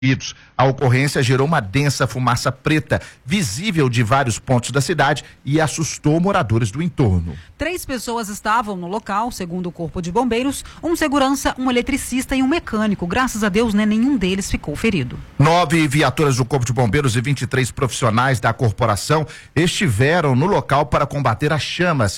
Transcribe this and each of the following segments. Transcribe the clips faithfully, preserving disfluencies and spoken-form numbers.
A ocorrência gerou uma densa fumaça preta, visível de vários pontos da cidade, e assustou moradores do entorno. Três pessoas estavam no local, segundo o Corpo de Bombeiros, um segurança, um eletricista e um mecânico. Graças a Deus, né, nenhum deles ficou ferido. Nove viaturas do Corpo de Bombeiros e vinte e três profissionais da corporação estiveram no local para combater as chamas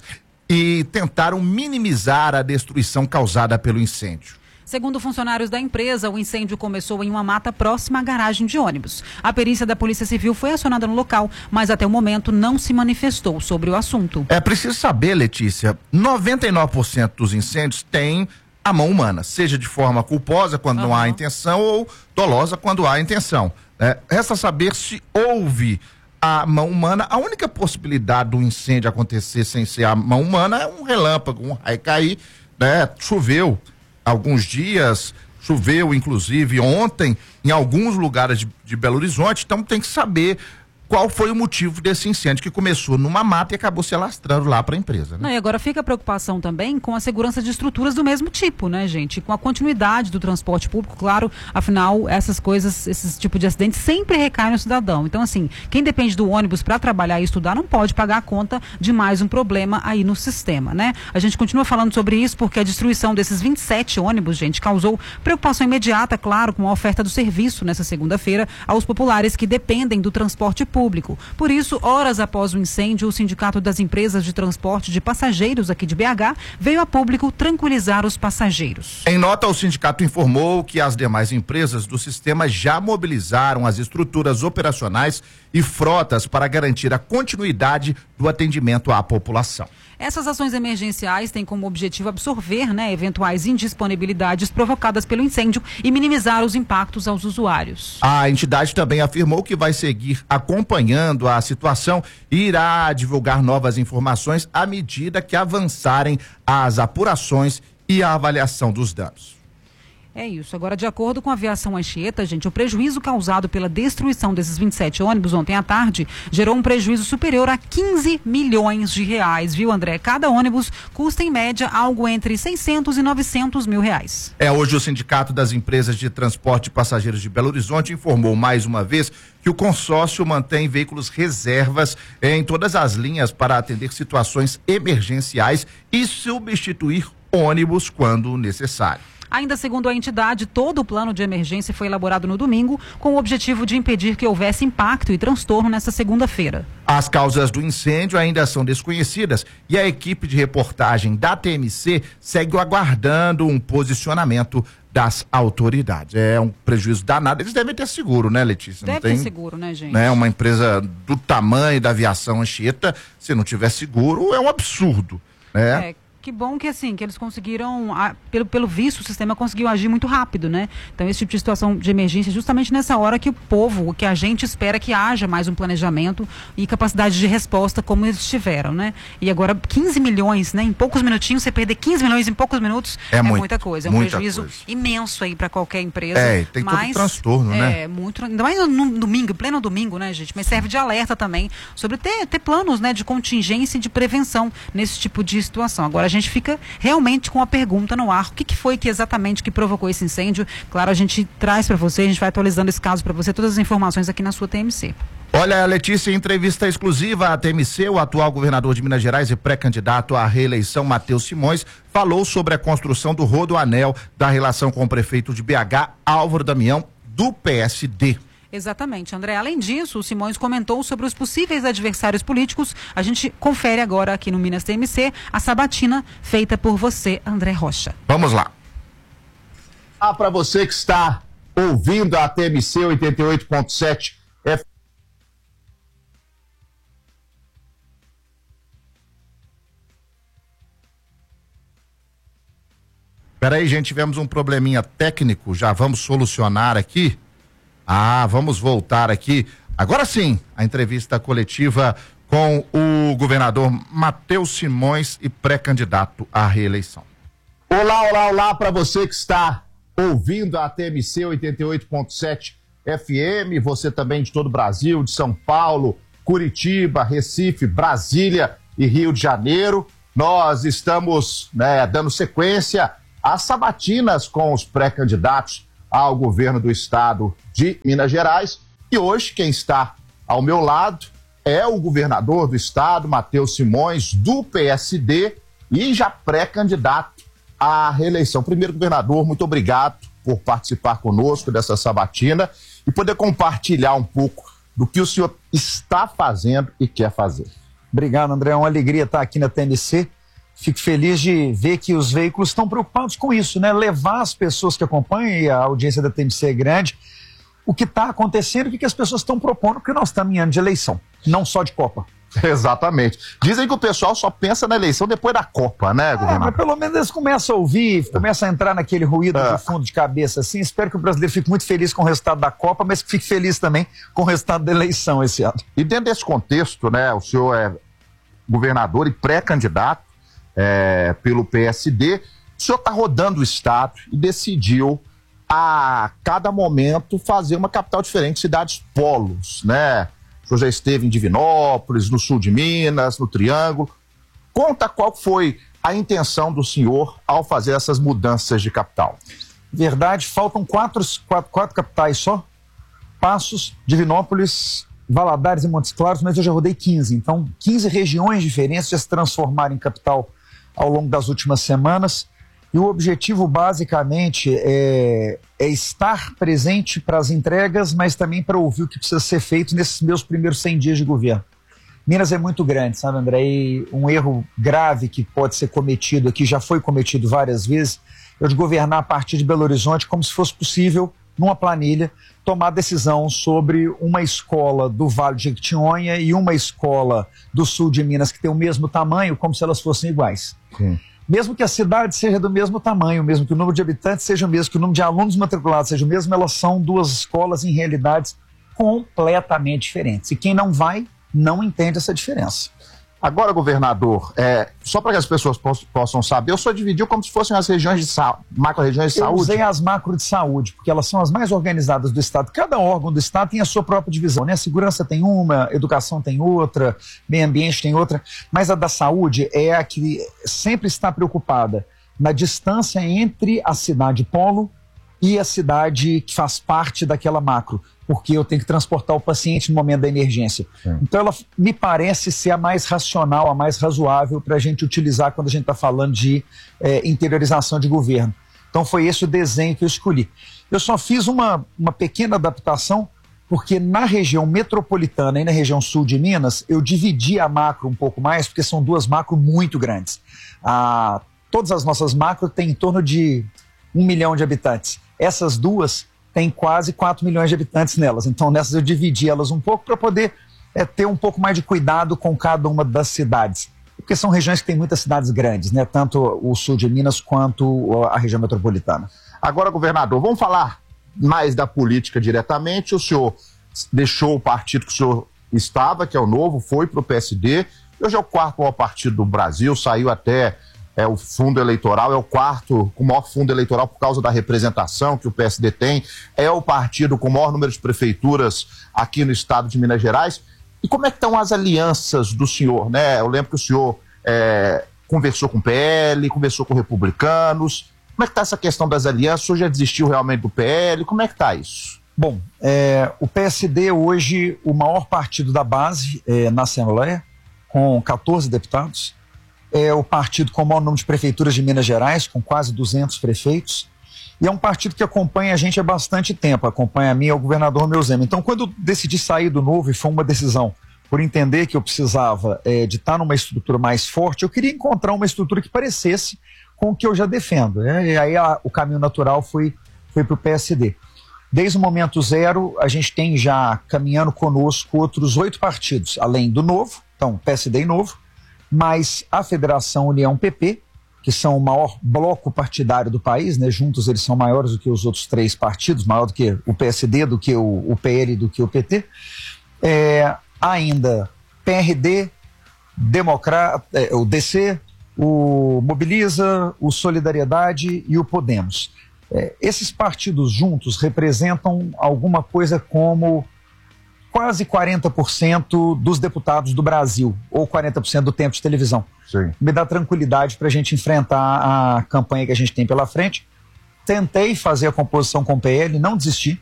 e tentaram minimizar a destruição causada pelo incêndio. Segundo funcionários da empresa, o incêndio começou em uma mata próxima à garagem de ônibus. A perícia da Polícia Civil foi acionada no local, mas até o momento não se manifestou sobre o assunto. É preciso saber, Letícia, noventa e nove por cento dos incêndios têm a mão humana, seja de forma culposa quando uhum. não há intenção ou dolosa quando há intenção. É, resta saber se houve a mão humana. A única possibilidade do incêndio acontecer sem ser a mão humana é um relâmpago, um raio cair, né? Choveu alguns dias, choveu inclusive ontem em alguns lugares de, de Belo Horizonte, então tem que saber qual foi o motivo desse incêndio que começou numa mata e acabou se alastrando lá para a empresa, né? Não, e agora fica a preocupação também com a segurança de estruturas do mesmo tipo, né, gente? Com a continuidade do transporte público, claro, afinal, essas coisas, esses tipos de acidentes sempre recaem no cidadão. Então, assim, quem depende do ônibus para trabalhar e estudar não pode pagar a conta de mais um problema aí no sistema, né? A gente continua falando sobre isso porque a destruição desses vinte e sete ônibus, gente, causou preocupação imediata, claro, com a oferta do serviço nessa segunda-feira aos populares que dependem do transporte público. Público. Por isso, horas após o incêndio, o Sindicato das Empresas de Transporte de Passageiros aqui de B H veio a público tranquilizar os passageiros. Em nota, o sindicato informou que as demais empresas do sistema já mobilizaram as estruturas operacionais e frotas para garantir a continuidade do atendimento à população. Essas ações emergenciais têm como objetivo absorver, né, eventuais indisponibilidades provocadas pelo incêndio e minimizar os impactos aos usuários. A entidade também afirmou que vai seguir acompanhando a situação e irá divulgar novas informações à medida que avançarem as apurações e a avaliação dos danos. É isso. Agora, de acordo com a aviação Anchieta, gente, o prejuízo causado pela destruição desses vinte e sete ônibus ontem à tarde gerou um prejuízo superior a quinze milhões de reais, viu, André? Cada ônibus custa, em média, algo entre seiscentos e novecentos mil reais. É, hoje o Sindicato das Empresas de Transporte de Passageiros de Belo Horizonte informou mais uma vez que o consórcio mantém veículos reservas em todas as linhas para atender situações emergenciais e substituir ônibus quando necessário. Ainda segundo a entidade, todo o plano de emergência foi elaborado no domingo com o objetivo de impedir que houvesse impacto e transtorno nesta segunda-feira. As causas do incêndio ainda são desconhecidas e a equipe de reportagem da T M C segue aguardando um posicionamento das autoridades. É um prejuízo danado. Eles devem ter seguro, né, Letícia? Deve não tem, ter seguro, né, gente? Né, uma empresa do tamanho da aviação Anchieta, se não tiver seguro, é um absurdo, né? É. Que bom que assim, que eles conseguiram, a, pelo, pelo visto, o sistema conseguiu agir muito rápido, né? Então esse tipo de situação de emergência, justamente nessa hora que o povo, que a gente espera que haja mais um planejamento e capacidade de resposta como eles tiveram, né? E agora quinze milhões, né? Em poucos minutinhos, você perder quinze milhões em poucos minutos é, é muito, muita coisa. É um prejuízo coisa. imenso aí para qualquer empresa. É, tem mas, todo o transtorno, né? É, muito, ainda mais no domingo, pleno domingo, né, gente? Mas serve de alerta também sobre ter, ter planos, né, de contingência e de prevenção nesse tipo de situação. Agora, a gente fica realmente com a pergunta no ar, o que, que foi que exatamente que provocou esse incêndio? Claro, a gente traz para você, a gente vai atualizando esse caso para você, todas as informações aqui na sua T M C. Olha, Letícia, em entrevista exclusiva à T M C, o atual governador de Minas Gerais e pré-candidato à reeleição, Matheus Simões, falou sobre a construção do rodoanel da relação com o prefeito de B H, Álvaro Damião, do P S D. Exatamente, André. Além disso, o Simões comentou sobre os possíveis adversários políticos. A gente confere agora aqui no Minas T M C a sabatina feita por você, André Rocha. Vamos lá. Ah, para você que está ouvindo a T M C oitenta e oito ponto sete F... Peraí, gente, tivemos um probleminha técnico, já vamos solucionar aqui. Ah, vamos voltar aqui. Agora sim, a entrevista coletiva com o governador Matheus Simões e pré-candidato à reeleição. Olá, olá, olá para você que está ouvindo a T M C oitenta e oito ponto sete F M, você também de todo o Brasil, de São Paulo, Curitiba, Recife, Brasília e Rio de Janeiro. Nós estamos, né, dando sequência às sabatinas com os pré-candidatos ao governo do estado de Minas Gerais. E hoje quem está ao meu lado é o governador do estado, Matheus Simões, do P S D, e já pré-candidato à reeleição. Primeiro, governador, muito obrigado por participar conosco dessa sabatina e poder compartilhar um pouco do que o senhor está fazendo e quer fazer. Obrigado, André. É uma alegria estar aqui na T M C. Fico feliz de ver que os veículos estão preocupados com isso, né? Levar as pessoas que acompanham, e a audiência da T M C é grande, o que está acontecendo, o que as pessoas estão propondo, porque nós estamos em ano de eleição, não só de Copa. Exatamente. Dizem que o pessoal só pensa na eleição depois da Copa, né, governador? É, mas pelo menos eles começam a ouvir, começam a entrar naquele ruído é. de fundo de cabeça, assim. Espero que o brasileiro fique muito feliz com o resultado da Copa, mas que fique feliz também com o resultado da eleição esse ano. E dentro desse contexto, né, o senhor é governador e pré-candidato é, pelo P S D, o senhor está rodando o estado e decidiu a cada momento fazer uma capital diferente, cidades polos, né? O senhor já esteve em Divinópolis, no sul de Minas, no Triângulo. Conta qual foi a intenção do senhor ao fazer essas mudanças de capital. Verdade, faltam quatro, quatro, quatro capitais só. Passos, Divinópolis, Valadares e Montes Claros, mas eu já rodei quinze. Então, quinze regiões diferentes já se transformaram em capital ao longo das últimas semanas. E o objetivo, basicamente, é, é estar presente para as entregas, mas também para ouvir o que precisa ser feito nesses meus primeiros cem dias de governo. Minas é muito grande, sabe, André? E um erro grave que pode ser cometido aqui, já foi cometido várias vezes, é de governar a partir de Belo Horizonte como se fosse possível, numa planilha, tomar decisão sobre uma escola do Vale de Jequitinhonha e uma escola do sul de Minas que tem o mesmo tamanho, como se elas fossem iguais. Sim. Mesmo que a cidade seja do mesmo tamanho, mesmo que o número de habitantes seja o mesmo, que o número de alunos matriculados seja o mesmo, elas são duas escolas em realidades completamente diferentes. E quem não vai, não entende essa diferença. Agora, governador, é, só para que as pessoas poss possam saber, eu só dividiu como se fossem as regiões de saúde, macro-regiões de eu saúde? Eu usei as macro de saúde, porque elas são as mais organizadas do Estado. Cada órgão do Estado tem a sua própria divisão, né? A segurança tem uma, a educação tem outra, meio ambiente tem outra, mas a da saúde é a que sempre está preocupada na distância entre a cidade polo e a cidade que faz parte daquela macro, porque eu tenho que transportar o paciente no momento da emergência. Sim. Então ela me parece ser a mais racional, a mais razoável para a gente utilizar quando a gente está falando de é, interiorização de governo. Então foi esse o desenho que eu escolhi. Eu só fiz uma, uma pequena adaptação, porque na região metropolitana e na região sul de Minas, eu dividi a macro um pouco mais, porque são duas macro muito grandes. Ah, todas as nossas macro têm em torno de um milhão de habitantes. Essas duas têm quase quatro milhões de habitantes nelas. Então, nessas eu dividi elas um pouco para poder é, ter um pouco mais de cuidado com cada uma das cidades. Porque são regiões que têm muitas cidades grandes, né? Tanto o sul de Minas quanto a região metropolitana. Agora, governador, vamos falar mais da política diretamente. O senhor deixou o partido que o senhor estava, que é o Novo, foi para o P S D. Hoje é o quarto maior partido do Brasil, saiu até... É o fundo eleitoral, é o quarto com o maior fundo eleitoral por causa da representação que o P S D tem, é o partido com o maior número de prefeituras aqui no estado de Minas Gerais. E como é que estão as alianças do senhor, né? Eu lembro que o senhor é, conversou com o P L, conversou com republicanos. Como é que está essa questão das alianças? O senhor já desistiu realmente do P L? Como é que está isso? Bom, é, o P S D hoje, o maior partido da base é, na Assembleia, com quatorze deputados. É o partido com o maior número de prefeituras de Minas Gerais, com quase duzentos prefeitos. E é um partido que acompanha a gente há bastante tempo, acompanha a mim e o governador Meuzema. Então, quando eu decidi sair do Novo, e foi uma decisão por entender que eu precisava é, de estar numa estrutura mais forte, eu queria encontrar uma estrutura que parecesse com o que eu já defendo. Né? E aí a, o caminho natural foi, foi para o P S D. Desde o momento zero, a gente tem já caminhando conosco outros oito partidos, além do Novo, então P S D e Novo, mais a Federação União P P, que são o maior bloco partidário do país, né? Juntos eles são maiores do que os outros três partidos, maior do que o P S D, do que o, o P L, do que o P T. É, ainda P R D, Democrata, é, o D C, o Mobiliza, o Solidariedade e o Podemos. É, esses partidos juntos representam alguma coisa como quase quarenta por cento dos deputados do Brasil, ou quarenta por cento do tempo de televisão. Sim. Me dá tranquilidade para a gente enfrentar a campanha que a gente tem pela frente. tentei fazer a composição com o P L, não desisti.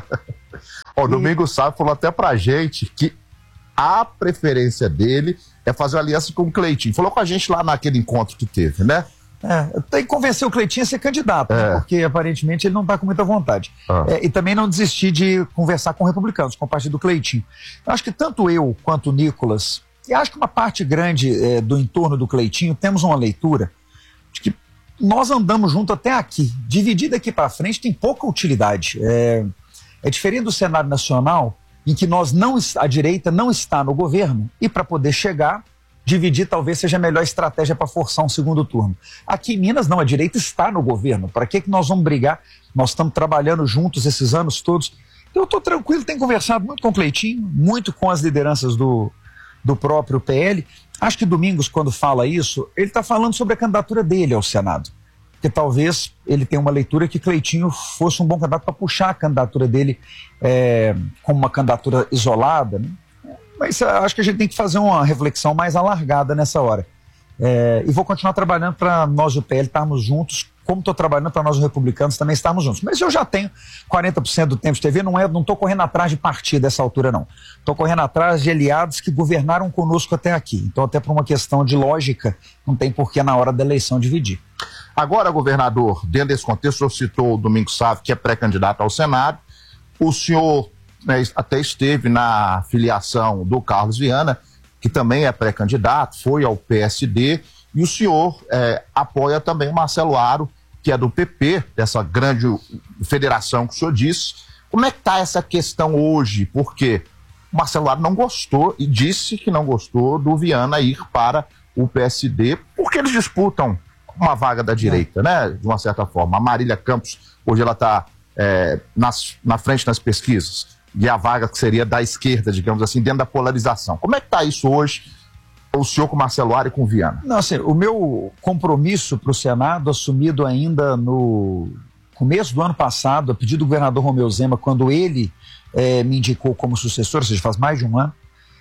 O Domingos Sávio falou até pra gente que a preferência dele é fazer uma aliança com o Cleitinho. Falou com a gente lá naquele encontro que teve, né? É, tem que convencer o Cleitinho a ser candidato, é. né? Porque aparentemente ele não está com muita vontade. Ah. É, e também não desistir de conversar com republicanos, com o partido do Cleitinho. Eu acho que tanto eu quanto o Nicolas, e acho que uma parte grande é, do entorno do Cleitinho, temos uma leitura de que nós andamos junto até aqui. Dividir daqui para frente tem pouca utilidade. É, é diferente do cenário nacional, em que nós não, a direita não está no governo, e para poder chegar, dividir talvez seja a melhor estratégia para forçar um segundo turno. Aqui em Minas não, a direita está no governo. Para que, que nós vamos brigar? Nós estamos trabalhando juntos esses anos todos. Eu estou tranquilo, tenho conversado muito com o Cleitinho, muito com as lideranças do, do próprio P L. Acho que Domingos, quando fala isso, ele está falando sobre a candidatura dele ao Senado. Porque talvez ele tenha uma leitura que Cleitinho fosse um bom candidato para puxar a candidatura dele é, como uma candidatura isolada, né? Mas acho que a gente tem que fazer uma reflexão mais alargada nessa hora. É, e vou continuar trabalhando para nós do P L estarmos juntos, como estou trabalhando para nós os republicanos também estarmos juntos. Mas eu já tenho quarenta por cento do tempo de T V, não é, não estou correndo atrás de partido dessa altura, não. Estou correndo atrás de aliados que governaram conosco até aqui. Então, até por uma questão de lógica, não tem porquê na hora da eleição dividir. Agora, governador, dentro desse contexto, o senhor citou o Domingos Sávio, que é pré-candidato ao Senado. O senhor, né, até esteve na filiação do Carlos Viana, que também é pré-candidato, foi ao P S D, e o senhor é, apoia também o Marcelo Aro, que é do P P, dessa grande federação que o senhor disse. Como é que está essa questão hoje? Porque o Marcelo Aro não gostou e disse que não gostou do Viana ir para o P S D, porque eles disputam uma vaga da direita, é. né? De uma certa forma. A Marília Campos, hoje ela está é, na frente nas pesquisas, e a vaga que seria da esquerda, digamos assim, dentro da polarização. Como é que está isso hoje, o senhor com o Marcelo Aro e com o Viana? Não, assim, o meu compromisso para o Senado, assumido ainda no começo do ano passado, a pedido do governador Romeu Zema, quando ele é, me indicou como sucessor, ou seja, faz mais de um ano,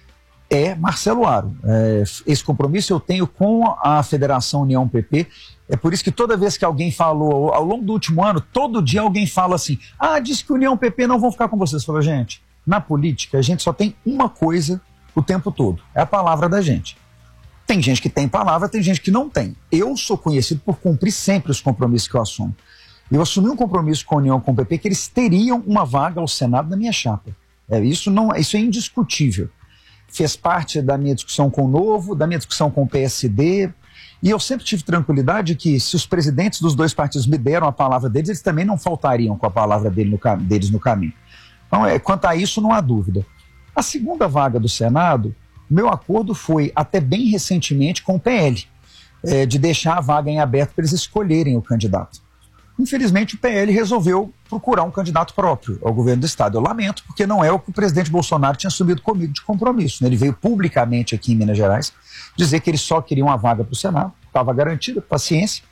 é Marcelo Aro. É, esse compromisso eu tenho com a Federação União P P. É por isso que toda vez que alguém falou, ao longo do último ano, todo dia alguém fala assim, ah, disse que União P P não vão ficar com vocês. Falou, gente, na política a gente só tem uma coisa o tempo todo, é a palavra da gente. Tem gente que tem palavra, tem gente que não tem. Eu sou conhecido por cumprir sempre os compromissos que eu assumo. Eu assumi um compromisso com a União com o P P que eles teriam uma vaga ao Senado na minha chapa. É, isso, não, isso é indiscutível. Fez parte da minha discussão com o Novo, da minha discussão com o P S D, e eu sempre tive tranquilidade que se os presidentes dos dois partidos me deram a palavra deles, eles também não faltariam com a palavra dele no, deles no caminho. Então, é, quanto a isso, não há dúvida. A segunda vaga do Senado, meu acordo foi até bem recentemente com o P L, é, de deixar a vaga em aberto para eles escolherem o candidato. Infelizmente, o P L resolveu procurar um candidato próprio ao governo do Estado. Eu lamento, porque não é o que o presidente Bolsonaro tinha assumido comigo de compromisso. Ele veio publicamente aqui em Minas Gerais dizer que ele só queria uma vaga para o Senado, estava garantida, paciência.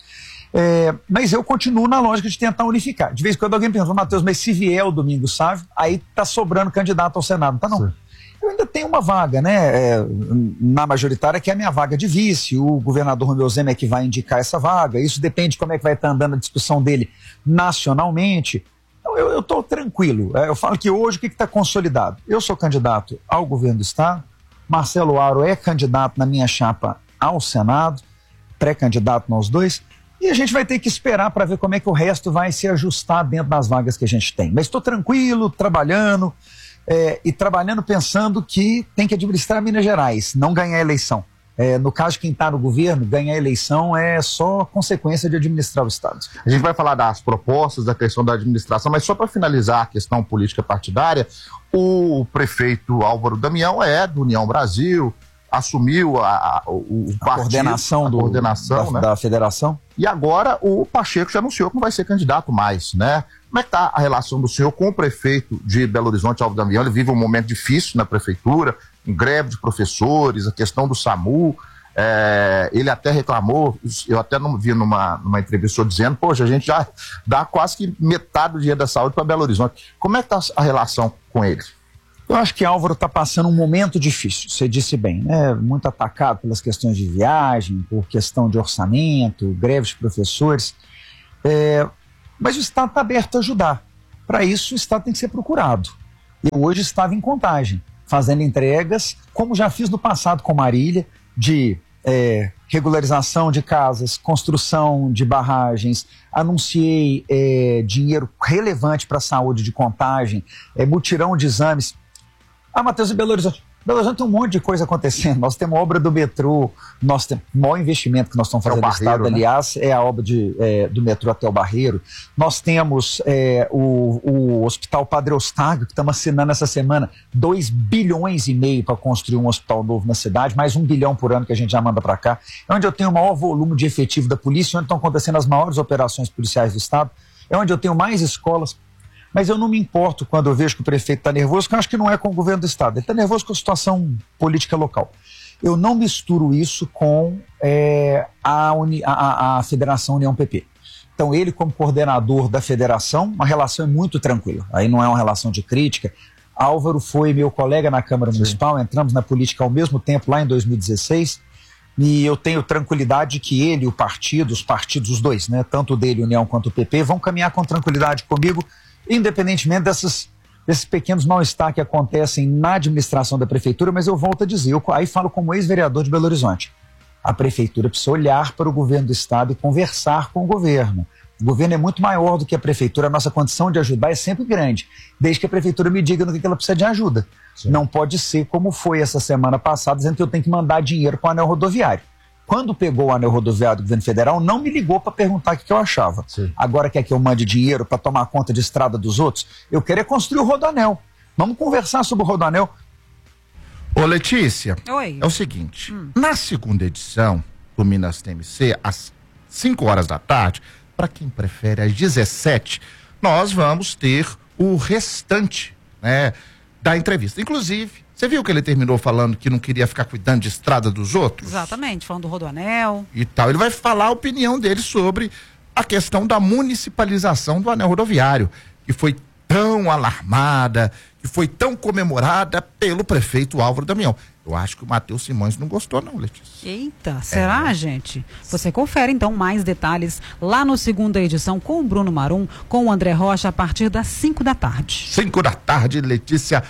É, mas eu continuo na lógica de tentar unificar. De vez em quando alguém pergunta, Matheus, mas se vier o Domingos Sávio, aí está sobrando candidato ao Senado. Não tá, não. Sim. Eu ainda tenho uma vaga, né, é, na majoritária, que é a minha vaga de vice. O governador Romeu Zema é que vai indicar essa vaga. Isso depende de como é que vai estar andando a discussão dele nacionalmente. Então, eu estou tranquilo. É, eu falo que hoje o que está consolidado? Eu sou candidato ao governo do Estado, Marcelo Aro é candidato na minha chapa ao Senado, pré-candidato nós dois, e a gente vai ter que esperar para ver como é que o resto vai se ajustar dentro das vagas que a gente tem. Mas estou tranquilo, trabalhando... É, e trabalhando pensando que tem que administrar Minas Gerais, não ganhar a eleição. É, no caso de quem está no governo, ganhar a eleição é só consequência de administrar o Estado. A gente vai falar das propostas, da questão da administração, mas só para finalizar a questão política partidária, o prefeito Álvaro Damião é do União Brasil, assumiu a, a, o a partido, coordenação, a do, coordenação da, né? da federação. E agora o Pacheco já anunciou que não vai ser candidato mais, né? Como é que está a relação do senhor com o prefeito de Belo Horizonte, Álvaro Damião? Ele vive um momento difícil na prefeitura, em greve de professores, a questão do SAMU. É, ele até reclamou, eu até não vi numa, numa entrevista dizendo, poxa, a gente já dá quase que metade do dinheiro da saúde para Belo Horizonte. Como é que está a relação com ele? Eu acho que Álvaro está passando um momento difícil, você disse bem, né? Muito atacado pelas questões de viagem, por questão de orçamento, greve de professores. É, Mas o Estado está aberto a ajudar. Para isso, o Estado tem que ser procurado. Eu hoje estava em Contagem, fazendo entregas, como já fiz no passado com Marília, de é, regularização de casas, construção de barragens, anunciei é, dinheiro relevante para a saúde de Contagem, é, mutirão de exames. Ah, Matheus, e Belo Horizonte? Belo Horizonte tem um monte de coisa acontecendo. Nós temos a obra do metrô, nós temos o maior investimento que nós estamos fazendo no Estado, né? Aliás, é a obra de, é, do metrô até o Barreiro. Nós temos é, o, o Hospital Padre Eustáquio, que estamos assinando essa semana dois bilhões e meio para construir um hospital novo na cidade, mais um bilhão por ano que a gente já manda para cá. É onde eu tenho o maior volume de efetivo da polícia, onde estão acontecendo as maiores operações policiais do Estado. É onde eu tenho mais escolas. Mas eu não me importo quando eu vejo que o prefeito está nervoso, porque eu acho que não é com o governo do Estado. Ele está nervoso com a situação política local. Eu não misturo isso com é, a, Uni, a, a Federação União P P. Então, ele, como coordenador da federação, uma relação é muito tranquila. Aí não é uma relação de crítica. Álvaro foi meu colega na Câmara Municipal, Sim. entramos na política ao mesmo tempo, lá em dois mil e dezesseis. E eu tenho tranquilidade que ele e o partido, os partidos, os dois, né, tanto o dele, União, quanto o P P, vão caminhar com tranquilidade comigo, independentemente dessas, desses pequenos mal-estar que acontecem na administração da prefeitura, mas eu volto a dizer, eu aí falo como ex-vereador de Belo Horizonte, a prefeitura precisa olhar para o governo do Estado e conversar com o governo. O governo é muito maior do que a prefeitura, a nossa condição de ajudar é sempre grande, desde que a prefeitura me diga no que ela precisa de ajuda. Sim. Não pode ser como foi essa semana passada, dizendo que eu tenho que mandar dinheiro para o anel rodoviário. Quando pegou o anel rodoviário do governo federal, não me ligou para perguntar o que, que eu achava. Sim. Agora quer que eu mande dinheiro para tomar conta de estrada dos outros? Eu quero é construir o rodoanel. Vamos conversar sobre o rodoanel. Ô Letícia, Oi. É o seguinte, hum. na segunda edição do Minas T M C, às cinco horas da tarde, para quem prefere às dezessete, nós vamos ter o restante, né, da entrevista. Inclusive, você viu que ele terminou falando que não queria ficar cuidando de estrada dos outros? Exatamente, falando do rodoanel. E tal. Ele vai falar a opinião dele sobre a questão da municipalização do anel rodoviário, que foi tão alarmada, que foi tão comemorada pelo prefeito Álvaro Damião. Eu acho que o Matheus Simões não gostou não, Letícia. Eita, será, é. gente? Você confere, então, mais detalhes lá no segunda edição com o Bruno Marum, com o André Rocha, a partir das cinco da tarde. cinco da tarde, Letícia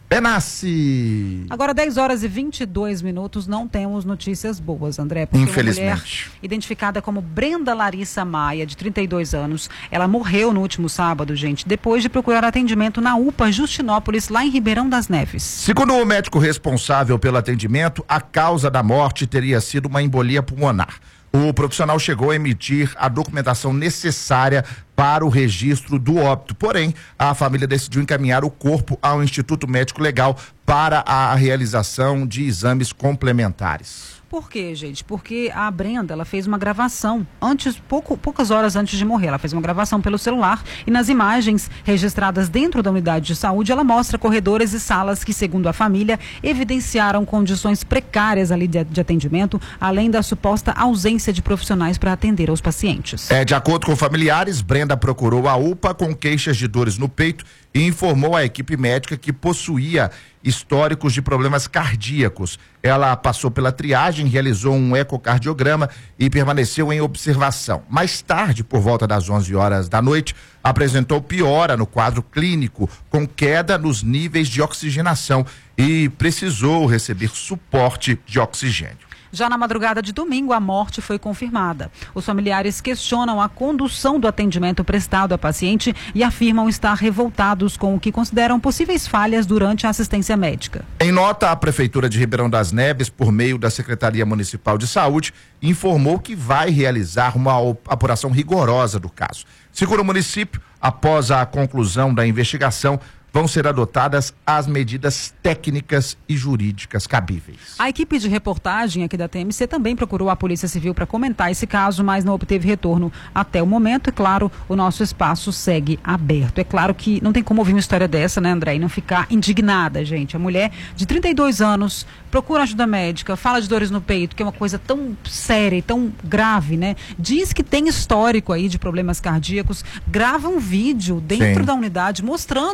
Benassi. Agora, dez horas e vinte e dois minutos, não temos notícias boas, André. Porque infelizmente. Uma mulher identificada como Brenda Larissa Maia, de trinta e dois anos, ela morreu no último sábado, gente, depois de procurar atendimento na U P A Justinópolis, lá em Ribeirão das Neves. Segundo o médico responsável pelo atendimento, a causa da morte teria sido uma embolia pulmonar. O profissional chegou a emitir a documentação necessária para o registro do óbito. Porém, a família decidiu encaminhar o corpo ao Instituto Médico Legal para a realização de exames complementares. Por quê, gente? Porque a Brenda, ela fez uma gravação antes, pouco, poucas horas antes de morrer. Ela fez uma gravação pelo celular e nas imagens registradas dentro da unidade de saúde, ela mostra corredores e salas que, segundo a família, evidenciaram condições precárias ali de, de atendimento, além da suposta ausência de profissionais para atender aos pacientes. É, de acordo com familiares, Brenda procurou a U P A com queixas de dores no peito e informou à equipe médica que possuía históricos de problemas cardíacos. Ela passou pela triagem, realizou um ecocardiograma e permaneceu em observação. Mais tarde, por volta das onze horas da noite, apresentou piora no quadro clínico, com queda nos níveis de oxigenação e precisou receber suporte de oxigênio. Já na madrugada de domingo, a morte foi confirmada. Os familiares questionam a condução do atendimento prestado à paciente e afirmam estar revoltados com o que consideram possíveis falhas durante a assistência médica. Em nota, a Prefeitura de Ribeirão das Neves, por meio da Secretaria Municipal de Saúde, informou que vai realizar uma apuração rigorosa do caso. Segundo o município, após a conclusão da investigação, vão ser adotadas as medidas técnicas e jurídicas cabíveis. A equipe de reportagem aqui da T M C também procurou a Polícia Civil para comentar esse caso, mas não obteve retorno até o momento. E claro, o nosso espaço segue aberto. É claro que não tem como ouvir uma história dessa, né, André, e não ficar indignada, gente. A mulher de trinta e dois anos procura ajuda médica, fala de dores no peito, que é uma coisa tão séria e tão grave, né? Diz que tem histórico aí de problemas cardíacos, grava um vídeo dentro Sim. da unidade mostrando o que ela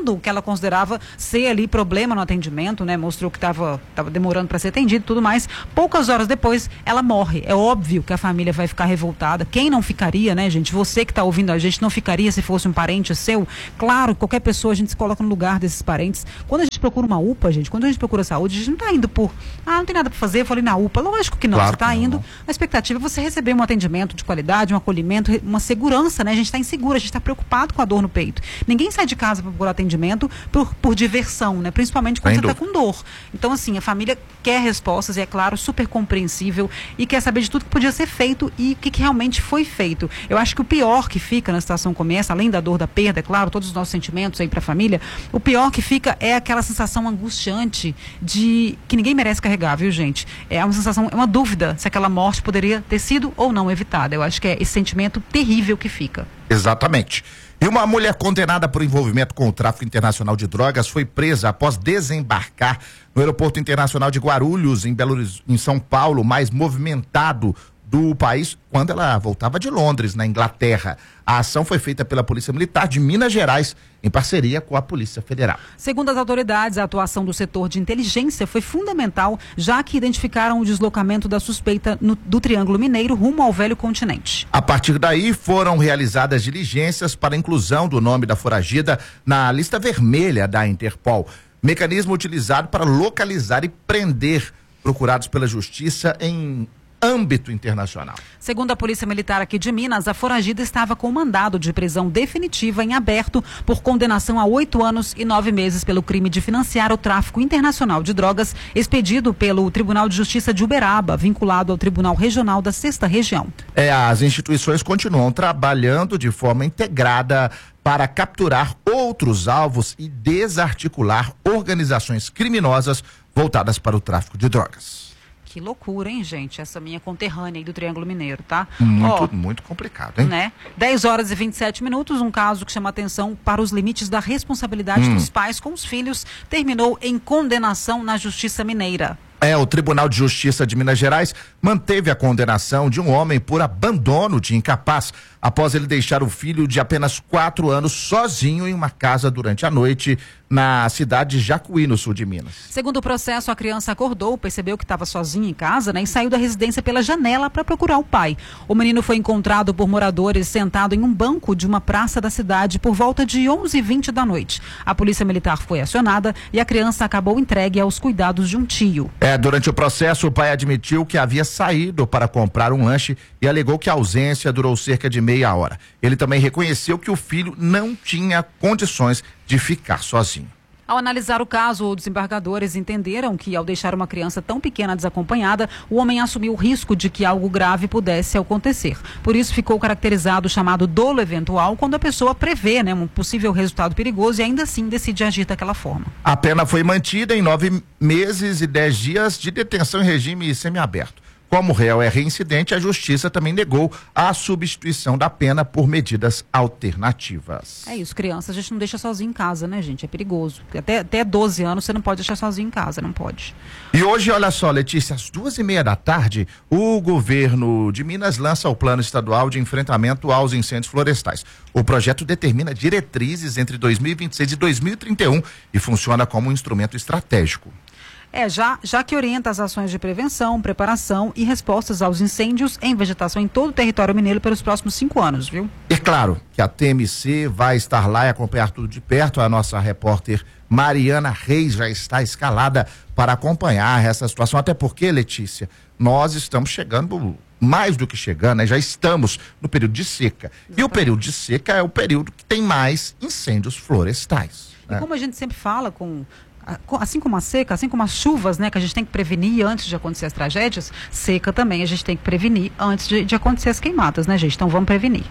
considerava ser ali problema no atendimento, né? Mostrou que estava tava demorando para ser atendido e tudo mais. Poucas horas depois, ela morre. É óbvio que a família vai ficar revoltada. Quem não ficaria, né, gente? Você que está ouvindo a gente não ficaria se fosse um parente seu? Claro, qualquer pessoa a gente se coloca no lugar desses parentes. Quando a gente procura uma U P A, gente, quando a gente procura saúde, a gente não está indo por, ah, não tem nada para fazer, eu falei na U P A. Lógico que não, claro você está indo. Não. A expectativa é você receber um atendimento de qualidade, um acolhimento, uma segurança, né? A gente está inseguro, a gente está preocupado com a dor no peito. Ninguém sai de casa para procurar atendimento por, por diversão, né? Principalmente quando Sem você está com dor. Então, assim, a família quer respostas e, é claro, super compreensível e quer saber de tudo que podia ser feito e o que, que realmente foi feito. Eu acho que o pior que fica na situação como essa, além da dor da perda, é claro, todos os nossos sentimentos aí para a família, o pior que fica é aquela sensação angustiante de que ninguém merece carregar, viu, gente? É uma sensação, é uma dúvida se aquela morte poderia ter sido ou não evitada. Eu acho que é esse sentimento terrível que fica. Exatamente. E uma mulher condenada por envolvimento com o tráfico internacional de drogas foi presa após desembarcar no aeroporto internacional de Guarulhos, em Belo Horizonte, em São Paulo, mais movimentado do país, quando ela voltava de Londres, na Inglaterra. A ação foi feita pela Polícia Militar de Minas Gerais, em parceria com a Polícia Federal. Segundo as autoridades, a atuação do setor de inteligência foi fundamental, já que identificaram o deslocamento da suspeita no, do Triângulo Mineiro rumo ao Velho Continente. A partir daí, foram realizadas diligências para a inclusão do nome da foragida na lista vermelha da Interpol, mecanismo utilizado para localizar e prender procurados pela Justiça em âmbito internacional. Segundo a Polícia Militar aqui de Minas, a foragida estava com mandado de prisão definitiva em aberto por condenação a oito anos e nove meses pelo crime de financiar o tráfico internacional de drogas, expedido pelo Tribunal de Justiça de Uberaba, vinculado ao Tribunal Regional da Sexta Região. É, as instituições continuam trabalhando de forma integrada para capturar outros alvos e desarticular organizações criminosas voltadas para o tráfico de drogas. Que loucura, hein, gente? Essa minha conterrânea aí do Triângulo Mineiro, tá? Muito, Ó, muito complicado, hein? Né? dez horas e vinte e sete minutos, um caso que chama atenção para os limites da responsabilidade hum. dos pais com os filhos, terminou em condenação na Justiça Mineira. É, o Tribunal de Justiça de Minas Gerais manteve a condenação de um homem por abandono de incapaz, após ele deixar o filho de apenas quatro anos sozinho em uma casa durante a noite na cidade de Jacuí, no sul de Minas. Segundo o processo, a criança acordou, percebeu que estava sozinha em casa, né, e saiu da residência pela janela para procurar o pai. O menino foi encontrado por moradores sentado em um banco de uma praça da cidade por volta de onze e vinte da noite. A polícia militar foi acionada e a criança acabou entregue aos cuidados de um tio. É, durante o processo, o pai admitiu que havia saído para comprar um lanche e alegou que a ausência durou cerca de meia hora. Ele também reconheceu que o filho não tinha condições de ficar sozinho. Ao analisar o caso, os desembargadores entenderam que, ao deixar uma criança tão pequena desacompanhada, o homem assumiu o risco de que algo grave pudesse acontecer. Por isso, ficou caracterizado o chamado dolo eventual, quando a pessoa prevê, né, um possível resultado perigoso e ainda assim decide agir daquela forma. A pena foi mantida em nove meses e dez dias de detenção em regime semiaberto. Como o réu é reincidente, a Justiça também negou a substituição da pena por medidas alternativas. É isso, criança, a gente não deixa sozinho em casa, né, gente? É perigoso. Até, até doze anos você não pode deixar sozinho em casa, não pode. E hoje, olha só, Letícia, às duas e meia da tarde, o governo de Minas lança o Plano Estadual de Enfrentamento aos Incêndios Florestais. O projeto determina diretrizes entre dois mil e vinte e seis e dois mil e trinta e um e funciona como um instrumento estratégico. É, já, já que orienta as ações de prevenção, preparação e respostas aos incêndios em vegetação em todo o território mineiro pelos próximos cinco anos, viu? É claro que a T M C vai estar lá e acompanhar tudo de perto. A nossa repórter Mariana Reis já está escalada para acompanhar essa situação, até porque, Letícia, nós estamos chegando, mais do que chegando, né? Já estamos no período de seca. Exatamente. E o período de seca é o período que tem mais incêndios florestais. E né? Como a gente sempre fala com... Assim como a seca, assim como as chuvas, né, que a gente tem que prevenir antes de acontecer as tragédias, seca também a gente tem que prevenir antes de, de acontecer as queimadas, né, gente? Então vamos prevenir.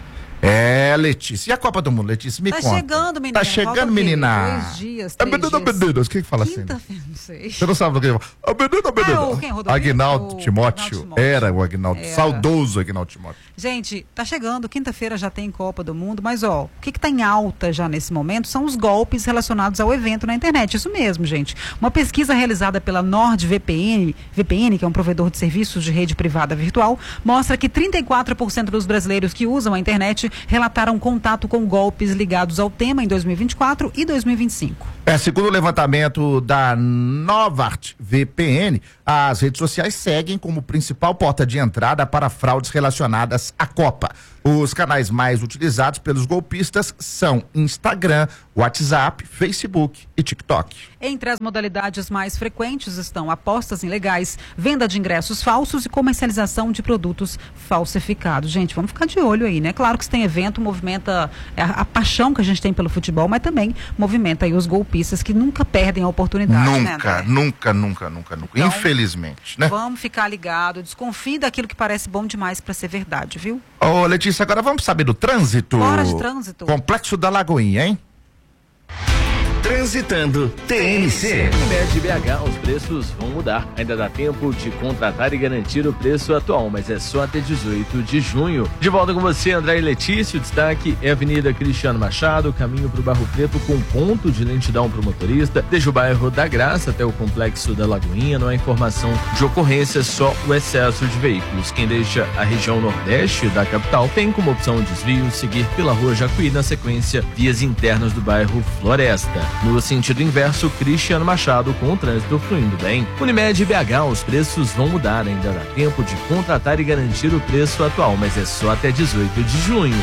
É, Letícia. E a Copa do Mundo, Letícia? Me tá conta. Chegando, menina. Tá chegando, menina. Dois dias, três a menina, dias. Meninas, o que que fala Quinta, assim? Não sei. Você não sabe do que ele fala. A menina, menina. Ah, o quem? Rodolfo? Aguinaldo O... Timóteo. Timóteo. Era o Aguinaldo. Era. Saudoso Aguinaldo Timóteo. Gente, tá chegando. Quinta-feira já tem Copa do Mundo. Mas, ó, o que que tá em alta já nesse momento são os golpes relacionados ao evento na internet. Isso mesmo, gente. Uma pesquisa realizada pela NordVPN, V P N, que é um provedor de serviços de rede privada virtual, mostra que trinta e quatro por cento dos brasileiros que usam a internet sete relataram contato com golpes ligados ao tema em dois mil e vinte e quatro e dois mil e vinte e cinco. É, segundo o levantamento da Novart V P N, as redes sociais seguem como principal porta de entrada para fraudes relacionadas à Copa. Os canais mais utilizados pelos golpistas são Instagram, WhatsApp, Facebook e TikTok. Entre as modalidades mais frequentes estão apostas ilegais, venda de ingressos falsos e comercialização de produtos falsificados. Gente, vamos ficar de olho aí, né? Claro que se tem evento, movimenta a, a paixão que a gente tem pelo futebol, mas também movimenta aí os golpistas que nunca perdem a oportunidade, nunca, né, nunca, nunca, nunca, nunca. Então, infelizmente, né? Vamos ficar ligado, desconfie daquilo que parece bom demais para ser verdade, viu? Ô, Letícia, agora vamos saber do trânsito. Hora de trânsito. Complexo da Lagoinha, hein? Transitando T N C. Unimed B H, os preços vão mudar. Ainda dá tempo de contratar e garantir o preço atual, mas é só até dezoito de junho. De volta com você, André e Letícia. O destaque é a Avenida Cristiano Machado, caminho para o Barro Preto com ponto de lentidão para o motorista, desde o bairro da Graça até o Complexo da Lagoinha. Não há informação de ocorrência, só o excesso de veículos. Quem deixa a região nordeste da capital tem como opção desvio seguir pela Rua Jacuí, na sequência, vias internas do bairro Floresta. No sentido inverso, Cristiano Machado, com o trânsito fluindo bem. Unimed B H, os preços vão mudar. Ainda dá tempo de contratar e garantir o preço atual, mas é só até dezoito de junho.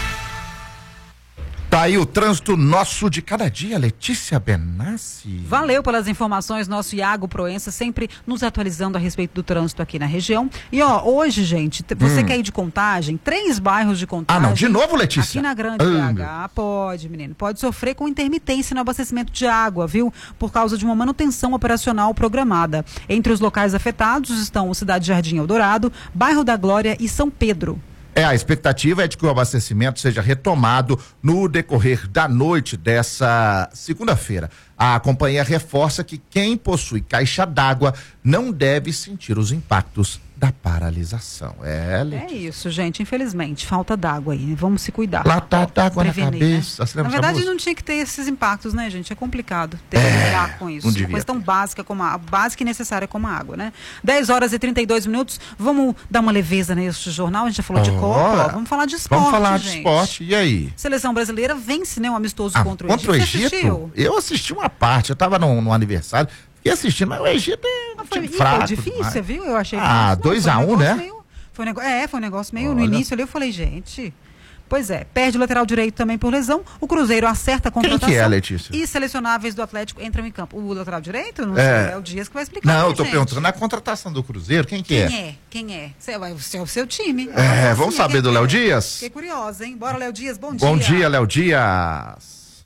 Tá aí o trânsito nosso de cada dia, Letícia Benassi. Valeu pelas informações, nosso Iago Proença, sempre nos atualizando a respeito do trânsito aqui na região. E ó, hoje, gente, você hum. quer ir de Contagem, três bairros de Contagem. Ah, não, de novo, Letícia? Aqui na Grande B H, pode, menino, pode sofrer com intermitência no abastecimento de água, viu? Por causa de uma manutenção operacional programada. Entre os locais afetados estão o Cidade Jardim Eldorado, Bairro da Glória e São Pedro. É, a expectativa é de que o abastecimento seja retomado no decorrer da noite dessa segunda-feira. A companhia reforça que quem possui caixa d'água não deve sentir os impactos da paralisação. É, é isso, gente, infelizmente, falta d'água aí, vamos se cuidar. Lá tá d'água na cabeça. Né? Na verdade, não tinha que ter esses impactos, né, gente? É complicado ter que é, lidar com isso. Uma questão básica, como a básica e necessária como a água, né? dez horas e trinta e dois minutos, vamos dar uma leveza neste jornal, a gente já falou oh, de Copa, vamos falar de esporte, Vamos falar gente. de esporte, e aí? Seleção brasileira vence, né, um amistoso ah, contra o Egito. Contra o Egito? Egito? Eu assisti uma parte, eu tava no, no aniversário, fiquei assistindo, mas o Egito é um foi, time fraco. Foi difícil, demais. Viu? Eu achei Ah, dois a um, né? Meio, foi um negócio, é, foi um negócio meio, Olha. no início ali eu falei, gente... Pois é, perde o lateral direito também por lesão, o Cruzeiro acerta a contratação. Quem que é, Letícia? E selecionáveis do Atlético entram em campo. O lateral direito? Não é. sei, é o Dias que vai explicar. Não, né, eu tô gente? perguntando na contratação do Cruzeiro, quem que quem é? Quem é? Quem é? Você é o seu time. É, vamos saber quem do é? Léo Dias? Fiquei curiosa, hein? Bora, Léo Dias, bom dia. Bom dia, Léo Dias.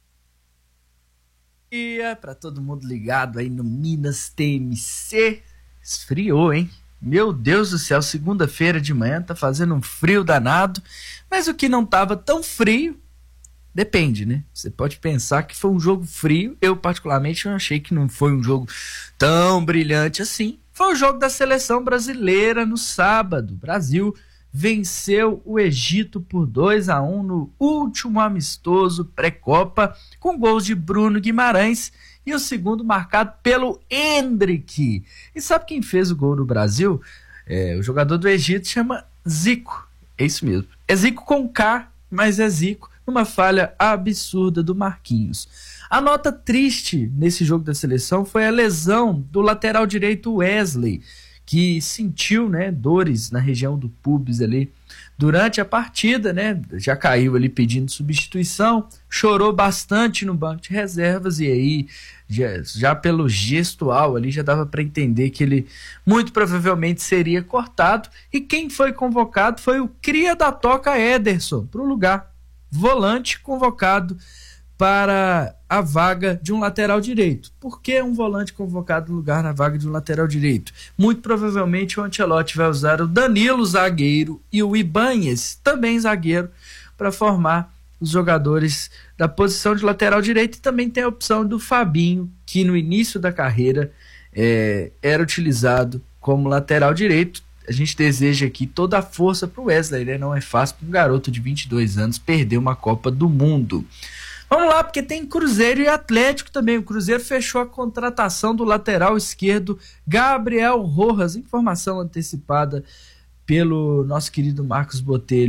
Bom dia pra todo mundo ligado aí no Minas T M C. Esfriou, hein? Meu Deus do céu, segunda-feira de manhã tá fazendo um frio danado, mas o que não tava tão frio, depende, né? Você pode pensar que foi um jogo frio, eu particularmente não achei que não foi um jogo tão brilhante assim. Foi o jogo da seleção brasileira no sábado. O Brasil venceu o Egito por dois a um no último amistoso pré-copa, com gols de Bruno Guimarães e o segundo marcado pelo Endrick. E sabe quem fez o gol do Brasil? É, o jogador do Egito chama Zico. É isso mesmo. É Zico com K, mas é Zico, numa falha absurda do Marquinhos. A nota triste nesse jogo da seleção foi a lesão do lateral direito Wesley, que sentiu, né, dores na região do pubis ali durante a partida, né, já caiu ali pedindo substituição, chorou bastante no banco de reservas e aí já, já pelo gestual ali já dava para entender que ele muito provavelmente seria cortado, e quem foi convocado foi o cria da toca Ederson para o lugar, volante convocado para a vaga de um lateral direito. Por que um volante convocado no lugar na vaga de um lateral direito? Muito provavelmente o Ancelotti vai usar o Danilo, zagueiro, e o Ibanez, também zagueiro, para formar os jogadores da posição de lateral direito, e também tem a opção do Fabinho, que no início da carreira é, era utilizado como lateral direito. A gente deseja aqui toda a força para o Wesley, né? Não é fácil para um garoto de vinte e dois anos perder uma Copa do Mundo. Vamos lá, porque tem Cruzeiro e Atlético também. O Cruzeiro fechou a contratação do lateral esquerdo Gabriel Rojas. Informação antecipada pelo nosso querido Marcos Botelho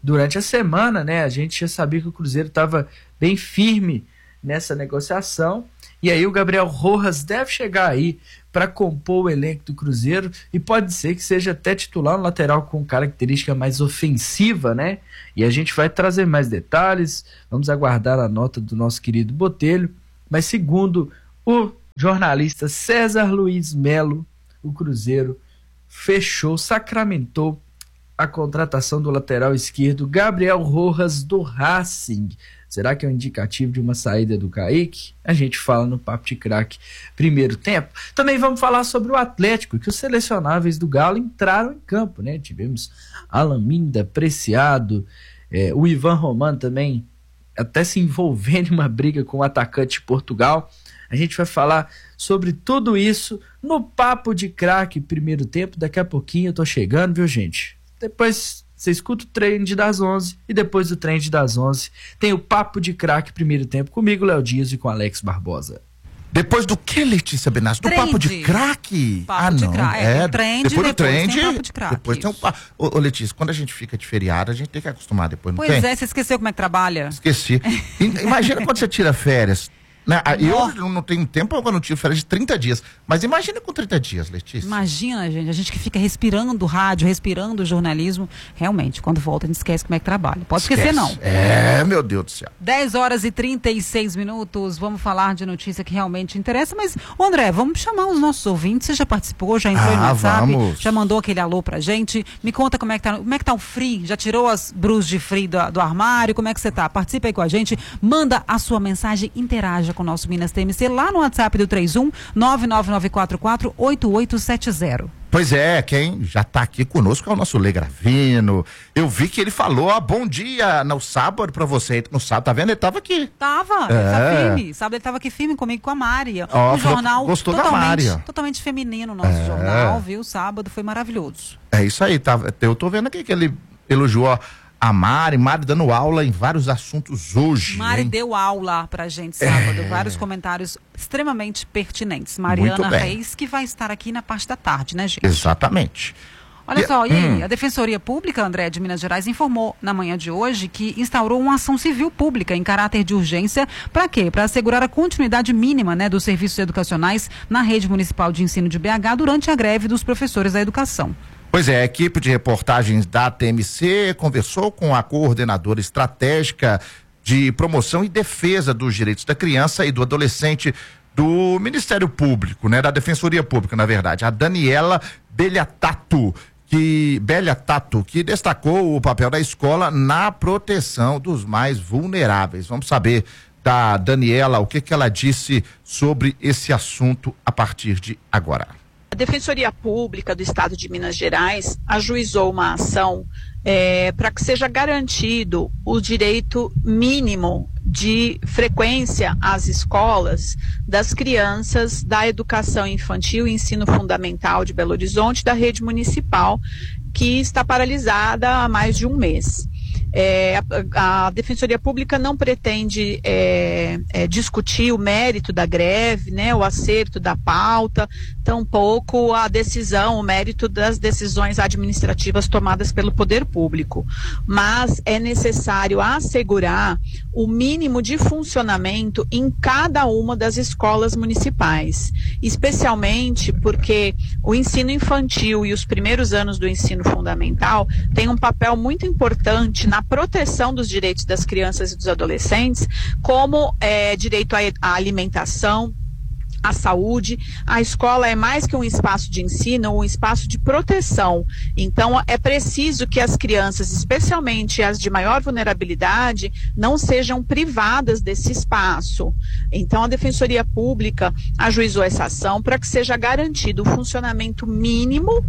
durante a semana, né, a gente já sabia que o Cruzeiro estava bem firme nessa negociação, e aí o Gabriel Rojas deve chegar aí para compor o elenco do Cruzeiro, e pode ser que seja até titular no lateral com característica mais ofensiva, né? E a gente vai trazer mais detalhes, vamos aguardar a nota do nosso querido Botelho, mas segundo o jornalista César Luiz Melo, o Cruzeiro fechou, sacramentou a contratação do lateral esquerdo Gabriel Rojas do Racing. Será que é um indicativo de uma saída do Kaique? A gente fala no Papo de Craque primeiro tempo. Também vamos falar sobre o Atlético, que os selecionáveis do Galo entraram em campo, né? Tivemos Alan Minda, Preciado, é, o Ivan Romano também até se envolvendo em uma briga com o atacante de Portugal. A gente vai falar sobre tudo isso no Papo de Craque primeiro tempo. Daqui a pouquinho eu tô chegando, viu, gente? Depois você escuta o Trend das onze e depois do Trend das onze tem o Papo de Craque primeiro tempo comigo, Léo Dias, e com Alex Barbosa. Depois do que, Letícia Benassi? Do Trend. Papo de Craque? Papo Ah, de não. craque. É, É, trend, depois do depois Trend, tem Papo de Craque, depois tem um isso. papo. Ô, ô, Letícia, quando a gente fica de feriado, a gente tem que acostumar depois, não Pois tem? é, você esqueceu como é que trabalha? Esqueci. Imagina quando você tira férias. Né? Eu não tenho tempo, eu não tiro férias de trinta dias. Mas imagina com trinta dias, Letícia. Imagina, gente, a gente que fica respirando rádio, respirando jornalismo, realmente, quando volta a gente esquece como é que trabalha. Pode esquecer, Esquece. não. É, meu Deus do céu. dez horas e trinta e seis minutos, vamos falar de notícia que realmente interessa, mas, ô André, vamos chamar os nossos ouvintes, você já participou, já entrou Ah, no WhatsApp, vamos. já mandou aquele alô pra gente, me conta como é que tá, como é que tá o frio, já tirou as brus de frio do, do armário, como é que você tá? Participa aí com a gente, manda a sua mensagem, interaja com o nosso Minas T M C lá no WhatsApp do três um nove nove nove quatro quatro oito oito sete zero. Pois é, quem já tá aqui conosco é o nosso Lê Gravino. Eu vi que ele falou, ó, bom dia no sábado pra você. No sábado, tá vendo? Ele tava aqui. Tava, ele É. tá firme. Sabe, ele tava aqui firme comigo com a Mária. Ó, um falou jornal que gostou da totalmente, Mária. totalmente feminino, o nosso É. jornal, viu? Sábado foi maravilhoso. É isso aí, tá, eu tô vendo aqui que ele elogiou a Mari, Mari dando aula em vários assuntos hoje. Mari hein? deu aula pra gente sábado, vários comentários extremamente pertinentes. Mariana Muito bem. Reis, que vai estar aqui na parte da tarde, né, gente? Exatamente. Olha E- só, e aí, hum. a Defensoria Pública, André, de Minas Gerais, informou na manhã de hoje que instaurou uma ação civil pública em caráter de urgência. Para quê? Para assegurar a continuidade mínima, né, dos serviços educacionais na rede municipal de ensino de B H durante a greve dos professores da educação. Pois é, a equipe de reportagens da T M C conversou com a coordenadora estratégica de promoção e defesa dos direitos da criança e do adolescente do Ministério Público, né, da Defensoria Pública, na verdade, a Daniela Belhatato, que Belhatato, que destacou o papel da escola na proteção dos mais vulneráveis. Vamos saber da Daniela o que que ela disse sobre esse assunto a partir de agora. A Defensoria Pública do Estado de Minas Gerais ajuizou uma ação é, para que seja garantido o direito mínimo de frequência às escolas das crianças da educação infantil e ensino fundamental de Belo Horizonte, da rede municipal, que está paralisada há mais de um mês. É, a, a Defensoria Pública não pretende é, é, discutir o mérito da greve, né, o acerto da pauta, tampouco a decisão, o mérito das decisões administrativas tomadas pelo poder público. Mas é necessário assegurar o mínimo de funcionamento em cada uma das escolas municipais, especialmente porque o ensino infantil e os primeiros anos do ensino fundamental têm um papel muito importante na proteção dos direitos das crianças e dos adolescentes, como é, direito à, à alimentação, à saúde. A escola é mais que um espaço de ensino, um espaço de proteção. Então, é preciso que as crianças, especialmente as de maior vulnerabilidade, não sejam privadas desse espaço. Então, a Defensoria Pública ajuizou essa ação para que seja garantido o funcionamento mínimo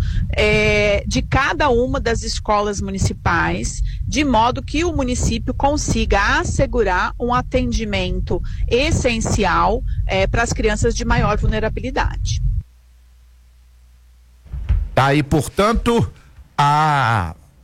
é, de cada uma das escolas municipais, de modo que o município consiga assegurar um atendimento essencial é, para as crianças de maior vulnerabilidade. Tá aí, portanto, a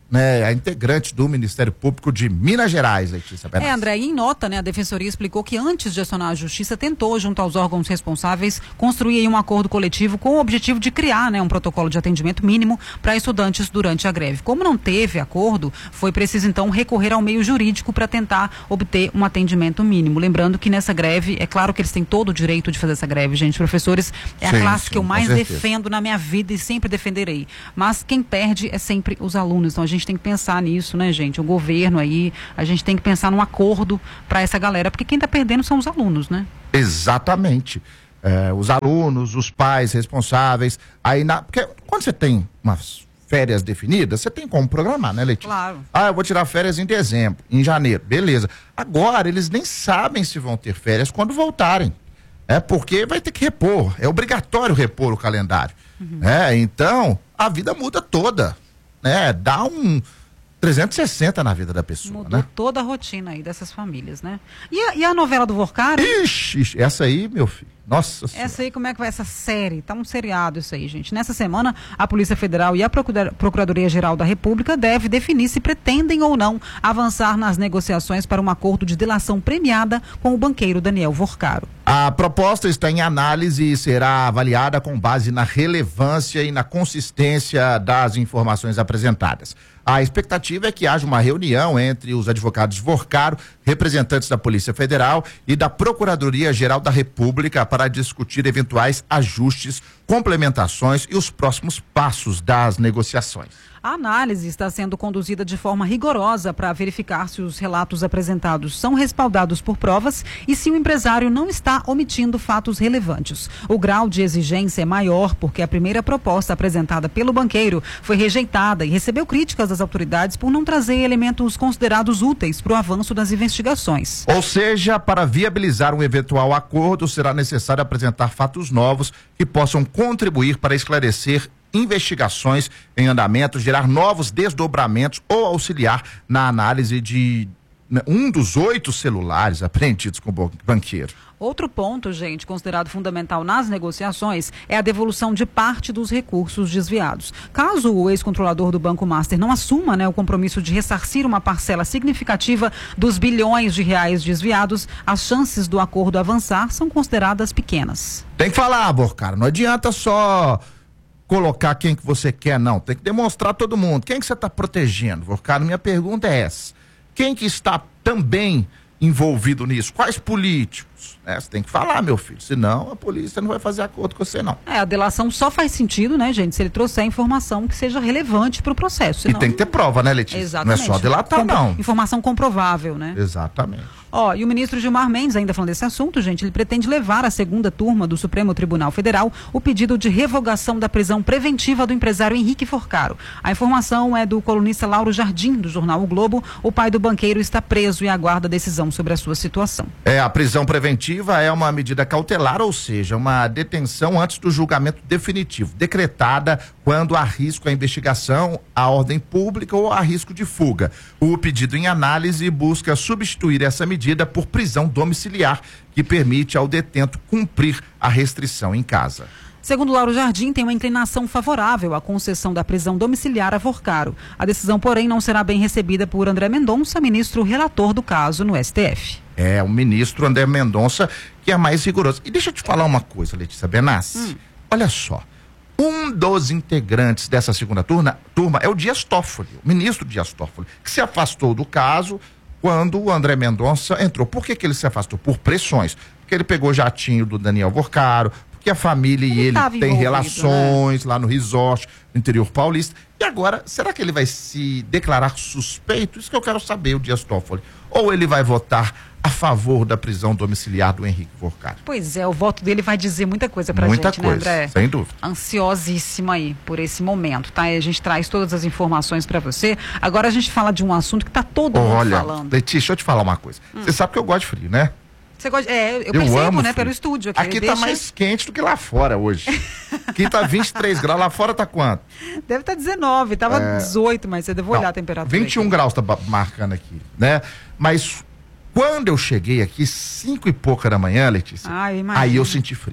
né, a integrante do Ministério Público de Minas Gerais, Letícia Benassi. É, André, em nota, né, a Defensoria explicou que antes de acionar a Justiça, tentou, junto aos órgãos responsáveis, construir aí um acordo coletivo com o objetivo de criar, né, um protocolo de atendimento mínimo para estudantes durante a greve. Como não teve acordo, foi preciso então recorrer ao meio jurídico para tentar obter um atendimento mínimo. Lembrando que nessa greve, é claro que eles têm todo o direito de fazer essa greve, gente. Professores, é sim, a classe sim, que eu mais defendo na minha vida e sempre defenderei. Mas quem perde é sempre os alunos. Então a gente tem que pensar nisso, né, gente? O governo aí, a gente tem que pensar num acordo para essa galera, porque quem está perdendo são os alunos, né? Exatamente. É, os alunos, os pais responsáveis. Aí na, porque quando você tem umas férias definidas, você tem como programar, né, Letícia? Claro. Ah, eu vou tirar férias em dezembro, em janeiro, beleza. Agora, eles nem sabem se vão ter férias quando voltarem. É porque vai ter que repor, é obrigatório repor o calendário. Uhum. É, então, a vida muda toda. Né? Dá um trezentos e sessenta na vida da pessoa. Mudou né? toda a rotina aí dessas famílias, né? E a, e a novela do Vorcaro? Ixi, ixi, essa aí, meu filho. Nossa Senhora. Essa aí, como é que vai essa série? Tá um seriado isso aí, gente. Nessa semana, a Polícia Federal e a Procura- Procuradoria-Geral da República devem definir se pretendem ou não avançar nas negociações para um acordo de delação premiada com o banqueiro Daniel Vorcaro. A proposta está em análise e será avaliada com base na relevância e na consistência das informações apresentadas. A expectativa é que haja uma reunião entre os advogados Vorcaro, representantes da Polícia Federal e da Procuradoria-Geral da República para discutir eventuais ajustes, complementações e os próximos passos das negociações. A análise está sendo conduzida de forma rigorosa para verificar se os relatos apresentados são respaldados por provas e se o empresário não está omitindo fatos relevantes. O grau de exigência é maior porque a primeira proposta apresentada pelo banqueiro foi rejeitada e recebeu críticas das autoridades por não trazer elementos considerados úteis para o avanço das investigações. Ou seja, para viabilizar um eventual acordo, será necessário apresentar fatos novos que possam contribuir para esclarecer investigações em andamento, gerar novos desdobramentos ou auxiliar na análise de um dos oito celulares apreendidos com o banqueiro. Outro ponto, gente, considerado fundamental nas negociações é a devolução de parte dos recursos desviados. Caso o ex-controlador do Banco Master não assuma, né, o compromisso de ressarcir uma parcela significativa dos bilhões de reais desviados, as chances do acordo avançar são consideradas pequenas. Tem que falar, Vorcaro, não adianta só colocar quem que você quer, não. Tem que demonstrar todo mundo. Quem que você está protegendo, Vorcaro? Minha pergunta é essa. Quem que está também envolvido nisso? Quais políticos? É, você tem que falar, meu filho. Senão a polícia não vai fazer acordo com você, não. É, a delação só faz sentido, né, gente, se ele trouxer informação que seja relevante para o processo. Senão... E tem que ter prova, né, Letícia? Exatamente. Não é só delatar, Compro... não. Informação comprovável, né? Exatamente. Ó, e o ministro Gilmar Mendes, ainda falando desse assunto, gente, ele pretende levar à segunda turma do Supremo Tribunal Federal o pedido de revogação da prisão preventiva do empresário Henrique Vorcaro. A informação é do colunista Lauro Jardim, do jornal O Globo. O pai do banqueiro está preso e aguarda decisão sobre a sua situação. É, a prisão preventiva é uma medida cautelar, ou seja, uma detenção antes do julgamento definitivo, decretada quando há risco à investigação, à ordem pública ou há risco de fuga. O pedido em análise busca substituir essa medida por prisão domiciliar, que permite ao detento cumprir a restrição em casa. Segundo Lauro Jardim, tem uma inclinação favorável à concessão da prisão domiciliar a Vorcaro. A decisão, porém, não será bem recebida por André Mendonça, ministro relator do caso no S T F. É, o ministro André Mendonça, que é mais rigoroso. E deixa eu te falar uma coisa, Letícia Benassi. Hum. Olha só, um dos integrantes dessa segunda turma, turma é o Dias Toffoli, o ministro Dias Toffoli, que se afastou do caso quando o André Mendonça entrou. Por que que ele se afastou? Por pressões. Porque ele pegou jatinho do Daniel Vorcaro, porque a família ele e ele têm relações, né, lá no resort, no interior paulista. E agora, será que ele vai se declarar suspeito? Isso que eu quero saber, o Dias Toffoli. Ou ele vai votar a favor da prisão domiciliar do Henrique Vorcaro? Pois é, o voto dele vai dizer muita coisa pra muita gente, coisa, né, André? Sem dúvida. Ansiosíssima aí por esse momento, tá? E a gente traz todas as informações pra você. Agora a gente fala de um assunto que tá todo mundo Olha, falando. Letícia, deixa eu te falar uma coisa. Você hum. sabe que eu gosto de frio, né? Você gosta? É, eu, eu percebo, amo né, frio. pelo estúdio. Aqui, aqui deixa... tá mais quente do que lá fora hoje. Aqui tá vinte e três graus, lá fora tá quanto? Deve estar tá dezenove, tava é... dezoito, mas você deve olhar Não, a temperatura. vinte e um aqui. Graus tá marcando aqui, né? Mas quando eu cheguei aqui, cinco e pouca da manhã, Letícia, ah, eu aí eu senti frio.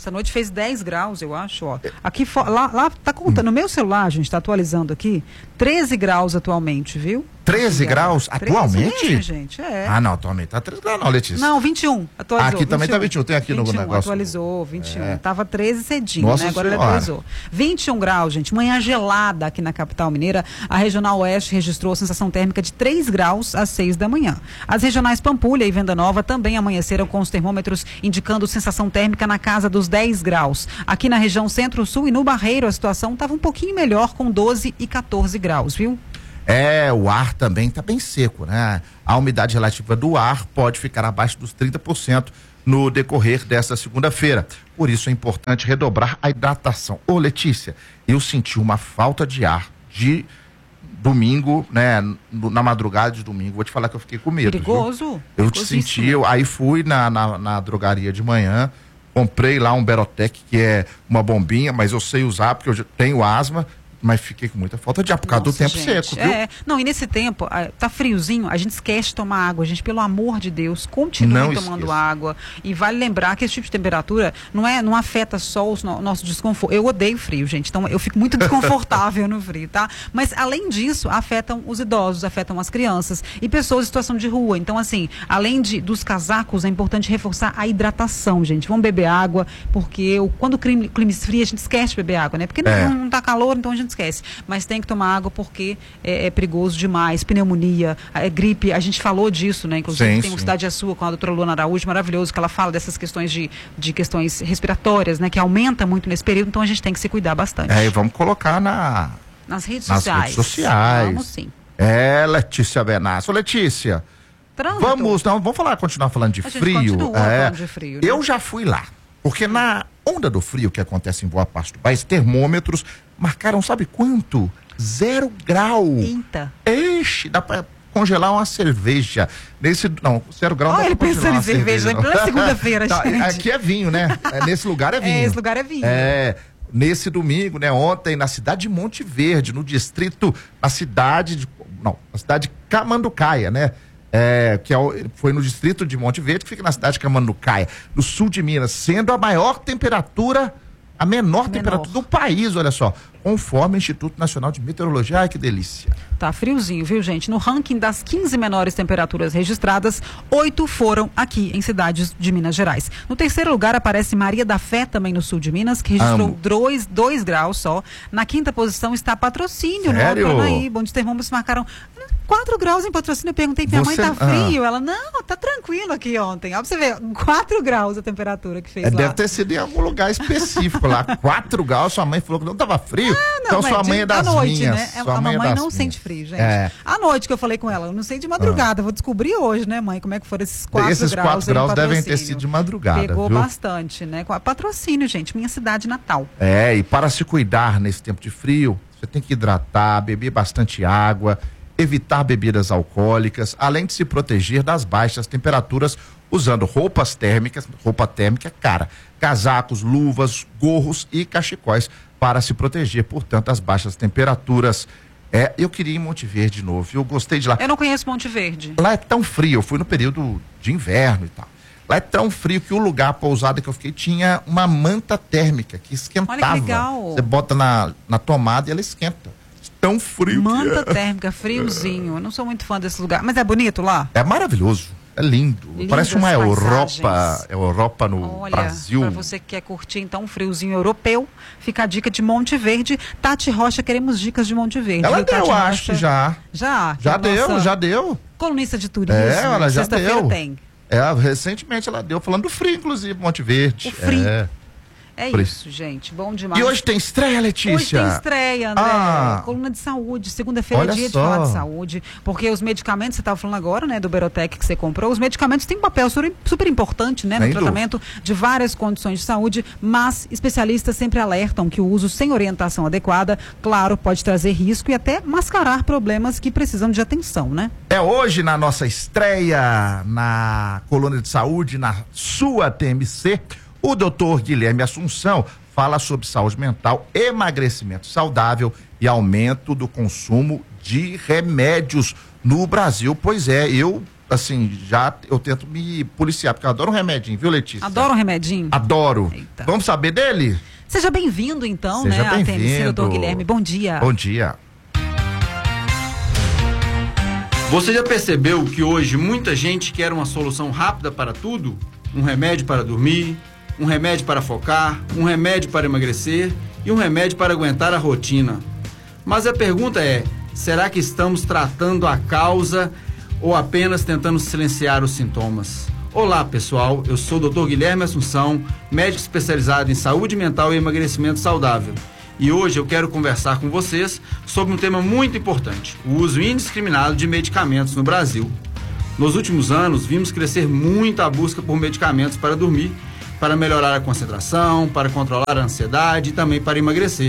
Essa noite fez dez graus, eu acho, ó. Aqui, lá, lá tá contando, no meu celular, a gente tá atualizando aqui, treze graus atualmente, viu? treze graus atualmente? treze mesmo, gente, é. Ah, não, atualmente tá treze graus não, Letícia. Não, vinte e um, atualizou. Aqui também tá vinte e um, tem aqui vinte e um, no negócio. Atualizou, vinte e um. É. Tava treze cedinho, Nossa né? Agora ele Senhora. atualizou. vinte e um graus, gente. Manhã gelada aqui na capital mineira. A Regional Oeste registrou sensação térmica de três graus às seis da manhã. As regionais Pampulha e Venda Nova também amanheceram com os termômetros indicando sensação térmica na casa dos dez graus. Aqui na região Centro-Sul e no Barreiro a situação estava um pouquinho melhor, com doze e quatorze graus, viu? É, o ar também está bem seco, né? A umidade relativa do ar pode ficar abaixo dos trinta por cento no decorrer dessa segunda-feira. Por isso é importante redobrar a hidratação. Ô, Letícia, eu senti uma falta de ar de domingo, né? No, na madrugada de domingo. Vou te falar que eu fiquei com medo. Perigoso. Viu? Eu te senti, eu, aí fui na, na, na drogaria de manhã, comprei lá um Berotec, que é uma bombinha, mas eu sei usar porque eu já tenho asma. Mas fiquei com muita falta de ar por causa Nossa, do tempo gente, seco, viu? É, não, e nesse tempo, ah, tá friozinho, a gente esquece de tomar água, gente, pelo amor de Deus, continue Não tomando esqueça. água. E vale lembrar que esse tipo de temperatura não é, não afeta só o no, nosso desconforto. Eu odeio frio, gente, então eu fico muito desconfortável no frio, tá? Mas além disso, afetam os idosos, afetam as crianças e pessoas em situação de rua. Então, assim, além de, dos casacos, é importante reforçar a hidratação, gente. Vamos beber água, porque eu, quando o clima, clima esfria, a gente esquece de beber água, né? Porque É. não, não tá calor, então a gente esquece. Mas tem que tomar água porque é, é perigoso demais, pneumonia, é gripe, a gente falou disso, né? Inclusive Sim, tem o sim. Cidade é Sua com a doutora Luana Araújo, maravilhoso, que ela fala dessas questões de, de questões respiratórias, né? Que aumenta muito nesse período, então a gente tem que se cuidar bastante. É, e vamos colocar na, Nas redes nas sociais. redes sociais. Vamos sim. É, Letícia Benasso. Letícia, Trânsito. vamos, não, vamos falar, continuar falando de A gente frio. continua É, falando de frio, né? Eu já fui lá, porque na onda do frio que acontece em boa parte do país, termômetros marcaram, sabe quanto? Zero grau. Eita. Eixe, dá pra congelar uma cerveja. Nesse, não, zero grau Olha não dá ele pra congelar pensando em uma cerveja, não. na segunda-feira, Tá, gente. aqui é vinho, né? É, nesse lugar é vinho. É, esse lugar é vinho. É, nesse domingo, né? Ontem, na cidade de Monte Verde, no distrito, na cidade de, não, na cidade de Camanducaia, né? É, que é o, foi no distrito de Monte Verde, que fica na cidade de Camanducaia, no sul de Minas, sendo a maior temperatura, a menor, Menor. temperatura do país, olha só, conforme o Instituto Nacional de Meteorologia. Ai, que delícia. Tá friozinho, viu, gente? No ranking das quinze menores temperaturas registradas, oito foram aqui em cidades de Minas Gerais. No terceiro lugar aparece Maria da Fé, também no sul de Minas, que registrou Amo. dois, dois graus só. Na quinta posição está Patrocínio, Sério? no Paranaíba, onde os termômetros marcaram quatro graus em Patrocínio. Eu perguntei, minha mãe Você- tá frio? Ela, não, tá tranquilo aqui ontem. Ó, pra você ver, quatro graus a temperatura que fez É, lá. deve ter sido em algum lugar específico lá. quatro graus, sua mãe falou que não tava frio. Não, então mas sua de- mãe é das à noite, minhas. né? Sua A mãe é mamãe das não minhas. sente frio, gente. É. À noite que eu falei com ela, eu não sei de madrugada, vou descobrir hoje, né, mãe, como é que foram esses quatro Esses graus. quatro aí em graus devem ter Patrocínio. sido de madrugada, Pegou viu? bastante, né? Com a Patrocínio, gente, minha cidade natal. É, e para se cuidar nesse tempo de frio, você tem que hidratar, beber bastante água, evitar bebidas alcoólicas, além de se proteger das baixas temperaturas usando roupas térmicas, roupa térmica cara, casacos, luvas, gorros e cachecóis para se proteger, portanto, das baixas temperaturas. É, eu queria ir em Monte Verde de novo, eu gostei de lá. Eu não conheço Monte Verde. Lá é tão frio, eu fui no período de inverno e tal. Lá é tão frio que o lugar, a pousada que eu fiquei, tinha uma manta térmica que esquentava. Olha que legal. Você bota na, na tomada e ela esquenta. Tão frio que Manta é. térmica, friozinho. Eu não sou muito fã desse lugar. Mas é bonito lá? É maravilhoso, é lindo. Lindas Parece uma paisagens. Europa, Europa no Olha, Brasil. para você que quer curtir então um friozinho europeu, fica a dica de Monte Verde. Tati Rocha, queremos dicas de Monte Verde. Ela viu, deu, Tati acho Rocha? que já. Já? Já que é a deu, nossa já deu. Colunista de turismo. É, ela já Sexta-feira deu. tem. É, recentemente ela deu, falando do frio, inclusive, Monte Verde. O frio. É. É Por isso, gente. Bom demais. E hoje tem estreia, Letícia? Hoje tem estreia, André. Ah. Coluna de saúde. Segunda-feira é Olha dia só. de falar de saúde. Porque os medicamentos, você estava falando agora, né, do Berotec que você comprou, os medicamentos têm um papel super, super importante, né, no Sem tratamento de várias condições de saúde, mas especialistas sempre alertam que o uso sem orientação adequada, claro, pode trazer risco e até mascarar problemas que precisam de atenção, né? É hoje na nossa estreia na coluna de saúde, na sua T M C, o doutor Guilherme Assunção fala sobre saúde mental, emagrecimento saudável e aumento do consumo de remédios no Brasil. Pois é, eu assim, já eu tento me policiar, porque eu adoro um remedinho, viu, Letícia? Adoro um remedinho? Adoro. Eita. Vamos saber dele? Seja bem-vindo, então, Seja né, bem-vindo. a T M C, doutor Guilherme. Bom dia. Bom dia. Você já percebeu que hoje muita gente quer uma solução rápida para tudo? Um remédio para dormir, um remédio para focar, um remédio para emagrecer e um remédio para aguentar a rotina. Mas a pergunta é, será que estamos tratando a causa ou apenas tentando silenciar os sintomas? Olá, pessoal, eu sou o doutor Guilherme Assunção, médico especializado em saúde mental e emagrecimento saudável. E hoje eu quero conversar com vocês sobre um tema muito importante, o uso indiscriminado de medicamentos no Brasil. Nos últimos anos, vimos crescer muito a busca por medicamentos para dormir, para melhorar a concentração, para controlar a ansiedade e também para emagrecer.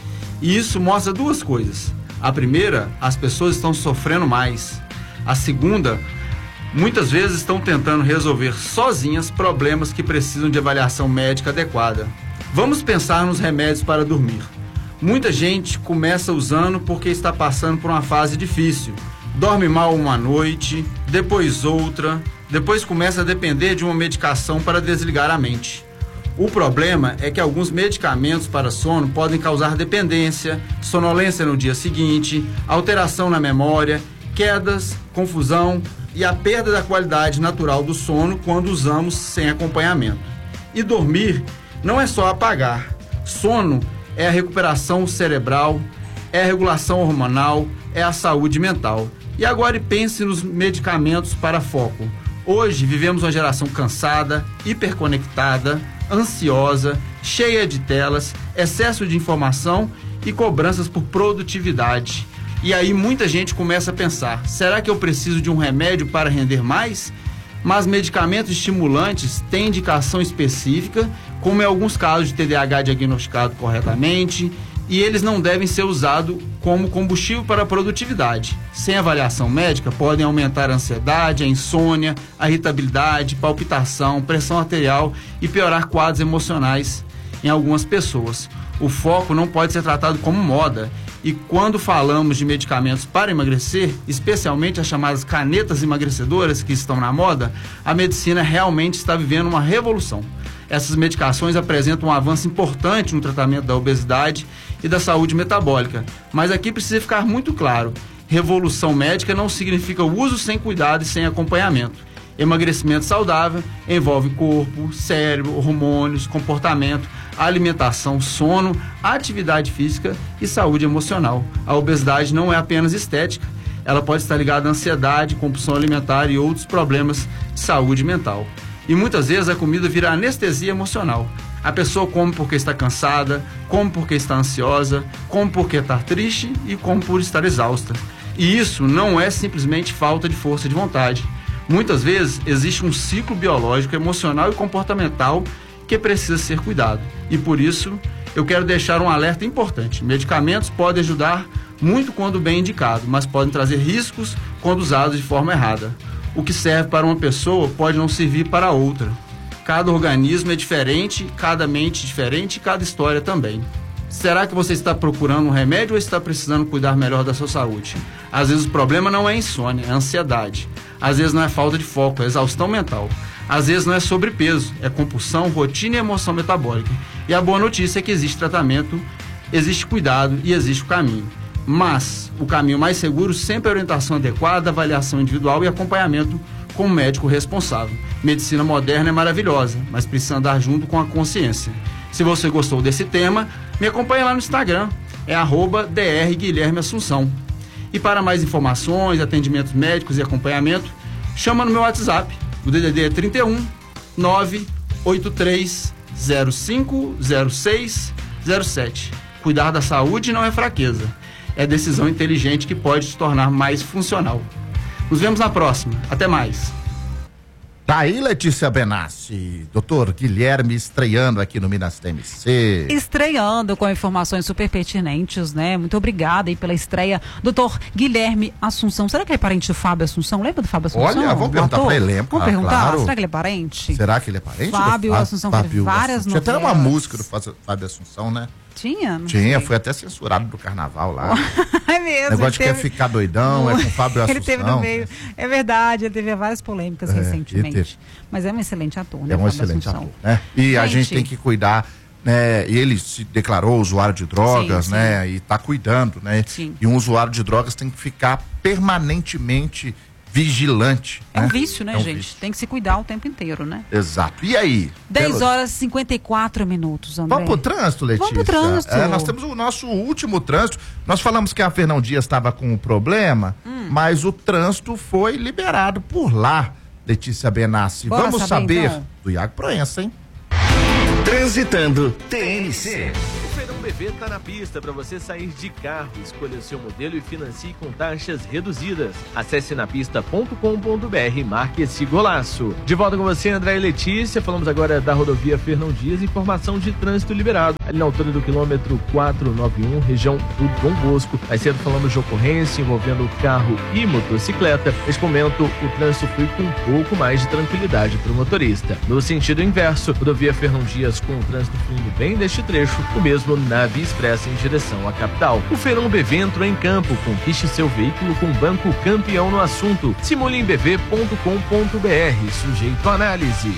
E isso mostra duas coisas. A primeira, as pessoas estão sofrendo mais. A segunda, muitas vezes estão tentando resolver sozinhas problemas que precisam de avaliação médica adequada. Vamos pensar nos remédios para dormir. Muita gente começa usando porque está passando por uma fase difícil. Dorme mal uma noite, depois outra, depois começa a depender de uma medicação para desligar a mente. O problema é que alguns medicamentos para sono podem causar dependência, sonolência no dia seguinte, alteração na memória, quedas, confusão e a perda da qualidade natural do sono quando usamos sem acompanhamento. E dormir não é só apagar. Sono é a recuperação cerebral, é a regulação hormonal, é a saúde mental. E agora pense nos medicamentos para foco. Hoje vivemos uma geração cansada, hiperconectada, ansiosa, cheia de telas, excesso de informação e cobranças por produtividade. E aí muita gente começa a pensar, será que eu preciso de um remédio para render mais? Mas medicamentos estimulantes têm indicação específica, como em alguns casos de T D A H diagnosticado corretamente, e eles não devem ser usados como combustível para a produtividade. Sem avaliação médica, podem aumentar a ansiedade, a insônia, a irritabilidade, palpitação, pressão arterial e piorar quadros emocionais em algumas pessoas. O foco não pode ser tratado como moda. E quando falamos de medicamentos para emagrecer, especialmente as chamadas canetas emagrecedoras que estão na moda, a medicina realmente está vivendo uma revolução. Essas medicações apresentam um avanço importante no tratamento da obesidade e da saúde metabólica. Mas aqui precisa ficar muito claro, revolução médica não significa o uso sem cuidado e sem acompanhamento. Emagrecimento saudável envolve corpo, cérebro, hormônios, comportamento, alimentação, sono, atividade física e saúde emocional. A obesidade não é apenas estética, ela pode estar ligada à ansiedade, compulsão alimentar e outros problemas de saúde mental. E muitas vezes a comida vira anestesia emocional. A pessoa come porque está cansada, come porque está ansiosa, come porque está triste e come por estar exausta. E isso não é simplesmente falta de força de vontade. Muitas vezes existe um ciclo biológico, emocional e comportamental que precisa ser cuidado. E por isso eu quero deixar um alerta importante. Medicamentos podem ajudar muito quando bem indicado, mas podem trazer riscos quando usados de forma errada. O que serve para uma pessoa pode não servir para outra. Cada organismo é diferente, cada mente é diferente e cada história também. Será que você está procurando um remédio ou está precisando cuidar melhor da sua saúde? Às vezes o problema não é insônia, é ansiedade. Às vezes não é falta de foco, é exaustão mental. Às vezes não é sobrepeso, é compulsão, rotina e emoção metabólica. E a boa notícia é que existe tratamento, existe cuidado e existe o caminho. Mas o caminho mais seguro sempre é a orientação adequada, avaliação individual e acompanhamento com o médico responsável. Medicina moderna é maravilhosa, mas precisa andar junto com a consciência. Se você gostou desse tema, me acompanhe lá no Instagram, é arroba dr Guilherme Assunção. E para mais informações, atendimentos médicos e acompanhamento, chama no meu WhatsApp, o D D D é trinta e um, nove oito três zero cinco zero seis zero sete. Cuidar da saúde não é fraqueza, é decisão inteligente que pode te tornar mais funcional. Nos vemos na próxima. Até mais. Tá aí, Letícia Benassi. Doutor Guilherme estreando aqui no Minas T M C. Estreando com informações super pertinentes, né? Muito obrigada aí pela estreia. Doutor Guilherme Assunção. Será que ele é parente do Fábio Assunção? Lembra do Fábio Assunção? Olha, vamos perguntar pra ele. Lembra? Vamos Ah, perguntar? claro. Será que ele é parente? Será que ele é parente? Fábio do Assunção fez várias Assunção. Tinha até uma novelas. música do Fábio Assunção, né? Tinha? Não Tinha, sei. foi até censurado do carnaval lá. É mesmo. Negócio de ele quer teve- ficar doidão, é com o Fábio Assunção. Ele teve no meio. É verdade, ele teve várias polêmicas É, ele recentemente. teve. Mas é um excelente ator, né? É um Fábio excelente Assunção. ator, né? E a Gente. gente tem que cuidar, né? E ele se declarou usuário de drogas, Sim, né? E tá cuidando, né? Sim. E um usuário de drogas tem que ficar permanentemente vigilante. É um né? vício, né, É um gente? vício. Tem que se cuidar o tempo inteiro, né? Exato. E aí? dez Pelo- horas e cinquenta e quatro minutos, André. Vamos pro trânsito, Letícia? Vamos pro trânsito. É, nós temos o nosso último trânsito. Nós falamos que a Fernão Dias estava com um problema, Hum. mas o trânsito foi liberado por lá, Letícia Benassi. Bora Vamos saber, saber então? do Iago Proença, hein? Transitando T N C. O Feirão B V tá na pista para você sair de carro, escolha o seu modelo e financie com taxas reduzidas. Acesse napista ponto com ponto b r e marque esse golaço. De volta com você, André e Letícia. Falamos agora da rodovia Fernão Dias, informação de trânsito liberado. Ali na altura do quilômetro quatrocentos e noventa e um, região do Dom Bosco. Mais cedo falamos de ocorrência envolvendo carro e motocicleta. Neste momento, o trânsito foi com um pouco mais de tranquilidade para o motorista. No sentido inverso, rodovia Fernão Dias com o trânsito fluindo bem neste trecho, o mesmo na Via Expressa em direção à capital. O Feirão B V entrou em campo. Conquiste seu veículo com o Banco Campeão no assunto. Simule em b v ponto com ponto b r. Sujeito à análise.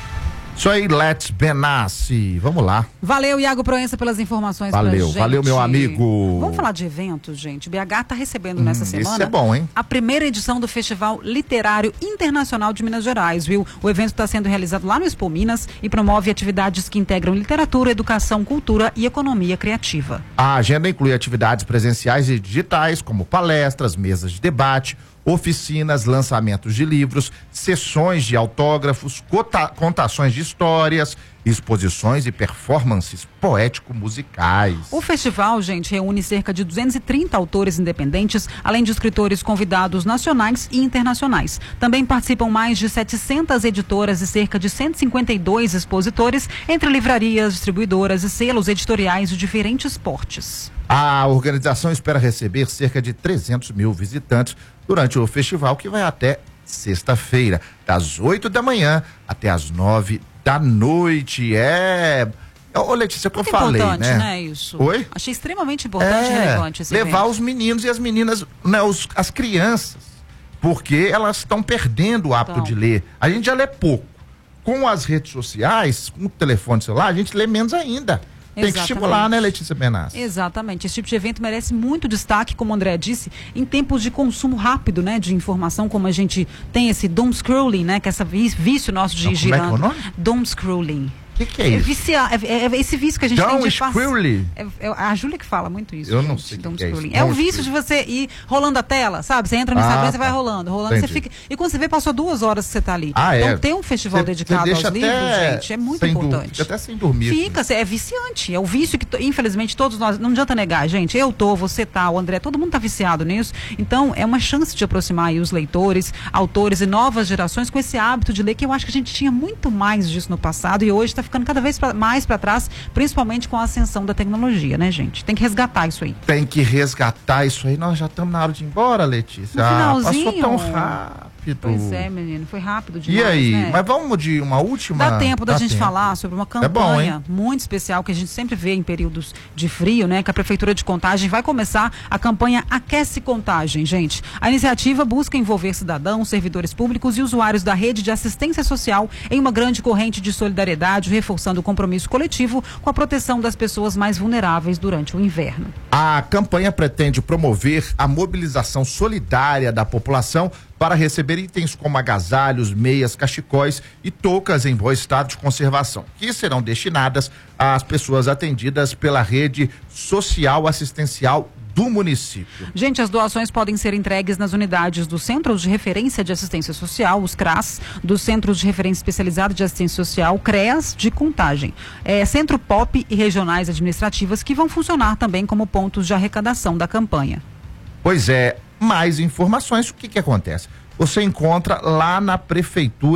Isso aí, Let's Benassi. Vamos lá. Valeu, Iago Proença, pelas informações pra Valeu, gente. valeu, meu amigo. Vamos falar de eventos, gente. O B H está recebendo nessa Hum, semana esse é bom, hein? a primeira edição do Festival Literário Internacional de Minas Gerais, viu? O evento está sendo realizado lá no Expo Minas e promove atividades que integram literatura, educação, cultura e economia criativa. A agenda inclui atividades presenciais e digitais, como palestras, mesas de debate, oficinas, lançamentos de livros, sessões de autógrafos, cota- contações de histórias, exposições e performances poético-musicais. O festival, gente, reúne cerca de duzentos e trinta autores independentes, além de escritores convidados nacionais e internacionais. Também participam mais de setecentas editoras e cerca de cento e cinquenta e dois expositores, entre livrarias, distribuidoras e selos editoriais de diferentes portes. A organização espera receber cerca de trezentos mil visitantes durante o festival, que vai até sexta-feira, das oito da manhã até as nove da noite. É. Ô, Letícia, o que eu Muito falei, importante, né? né, isso? Oi? Achei extremamente importante e É, relevante esse levar evento. os meninos e as meninas, né, os, as crianças, porque elas estão perdendo o hábito Então. de ler. A gente já lê pouco. Com as redes sociais, com o telefone celular, a gente lê menos ainda. Tem que Exatamente. estimular, né, Letícia Benassi? Exatamente. Esse tipo de evento merece muito destaque, como o André disse, em tempos de consumo rápido, né, de informação, como a gente tem esse doom scrolling, né, que é esse vício nosso de Não, ir como é que é o girando. nome? Doom scrolling. O que, que é É, isso? viciar, é, é- é esse vício que a gente Doom tem de pass- scrolling? É, é a Júlia que fala muito isso. Eu não gente, sei o que doom que é isso. scrolling. É Doom o vício de você ir rolando a tela, sabe? Você entra no Ah, Instagram, você tá. vai rolando, rolando, Entendi. você fica. E quando você vê, passou duas horas que você tá ali. Ah, então é. ter um festival Você- dedicado você aos deixa livros, até gente, é muito sem dur- importante. fica até sem dormir. Fica, cê- é viciante. É o vício que, to- infelizmente, todos nós. Não adianta negar, gente. Eu tô, você tá, o André, todo mundo tá viciado nisso. Então, é uma chance de aproximar aí os leitores, autores e novas gerações com esse hábito de ler, que eu acho que a gente tinha muito mais disso no passado e hoje tá ficando cada vez pra- mais para trás, principalmente com a ascensão da tecnologia, né, gente? Tem que resgatar isso aí. Tem que resgatar isso aí. Nós já estamos na hora de ir embora, Letícia. No Ah, finalzinho. passou tão rápido. Pois é, menino, foi rápido E demais, aí? né? Mas vamos de uma última. Dá tempo da Dá gente tempo. falar sobre uma É bom, campanha hein? muito especial que a gente sempre vê em períodos de frio, né? Que a Prefeitura de Contagem vai começar a campanha Aquece Contagem, gente. A iniciativa busca envolver cidadãos, servidores públicos e usuários da rede de assistência social em uma grande corrente de solidariedade, reforçando o compromisso coletivo com a proteção das pessoas mais vulneráveis durante o inverno. A campanha pretende promover a mobilização solidária da população para receber itens como agasalhos, meias, cachecóis e toucas em bom estado de conservação, que serão destinadas às pessoas atendidas pela rede social assistencial do município. Gente, as doações podem ser entregues nas unidades do Centro de Referência de Assistência Social, os C R A S, do Centros de Referência Especializado de Assistência Social, C R E A S, de Contagem, é, Centro Pop e regionais administrativas, que vão funcionar também como pontos de arrecadação da campanha. Pois é, mais informações, o que que acontece? Você encontra lá na Prefeitura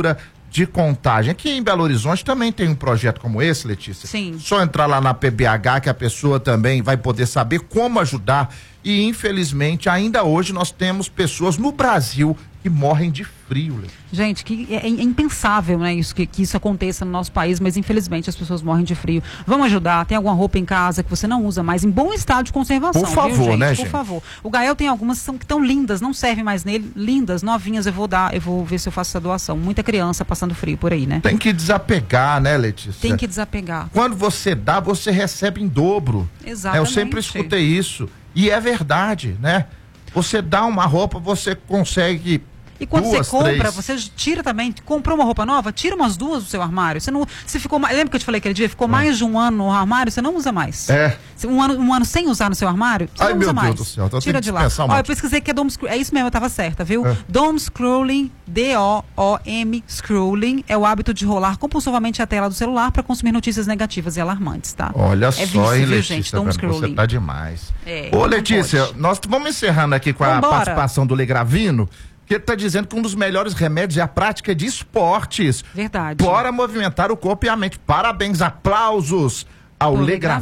de contagem. Aqui em Belo Horizonte também tem um projeto como esse, Letícia. Sim. Só entrar lá na P B H que a pessoa também vai poder saber como ajudar. E infelizmente ainda hoje nós temos pessoas no Brasil que morrem de frio, Letícia. Gente, que é, é impensável, né, isso, que, que isso aconteça no nosso país, mas infelizmente as pessoas morrem de frio. Vamos ajudar, tem alguma roupa em casa que você não usa mais, em bom estado de conservação. Por favor, viu, gente? né, Por gente? favor. O Gael tem algumas que são que estão lindas, não servem mais nele, lindas, novinhas, eu vou dar, eu vou ver se eu faço essa doação. Muita criança passando frio por aí, né? Tem que desapegar, né, Letícia? Tem que desapegar. Quando você dá, você recebe em dobro. Exatamente. Eu sempre escutei isso. E é verdade, né? Você dá uma roupa, você consegue. E quando duas, você compra, três. você tira também, comprou uma roupa nova, tira umas duas do seu armário. Você não, se ficou, mais- lembra que eu te falei aquele dia, ficou mais de um ano no armário, você não usa mais. É. Se Um ano, um ano sem usar no seu armário, você Ai, não meu usa Deus mais. do céu, então tira tem que de lá. dispensar um Ó, eu monte. pesquisei que é dom scrolling, é isso mesmo, eu tava certa, viu? É. Dom scrolling, D O O M scrolling, é o hábito de rolar compulsivamente a tela do celular para consumir notícias negativas e alarmantes, tá? Olha é só, vício, hein, viu, Letícia? gente? Dom Você scrolling. tá demais. É, Ô, não Letícia, pode. nós vamos encerrando aqui com a Vambora. participação do Legravino, que ele tá dizendo que um dos melhores remédios é a prática de esportes. Verdade. Bora movimentar o corpo e a mente. Parabéns, aplausos ao Pro Legravino.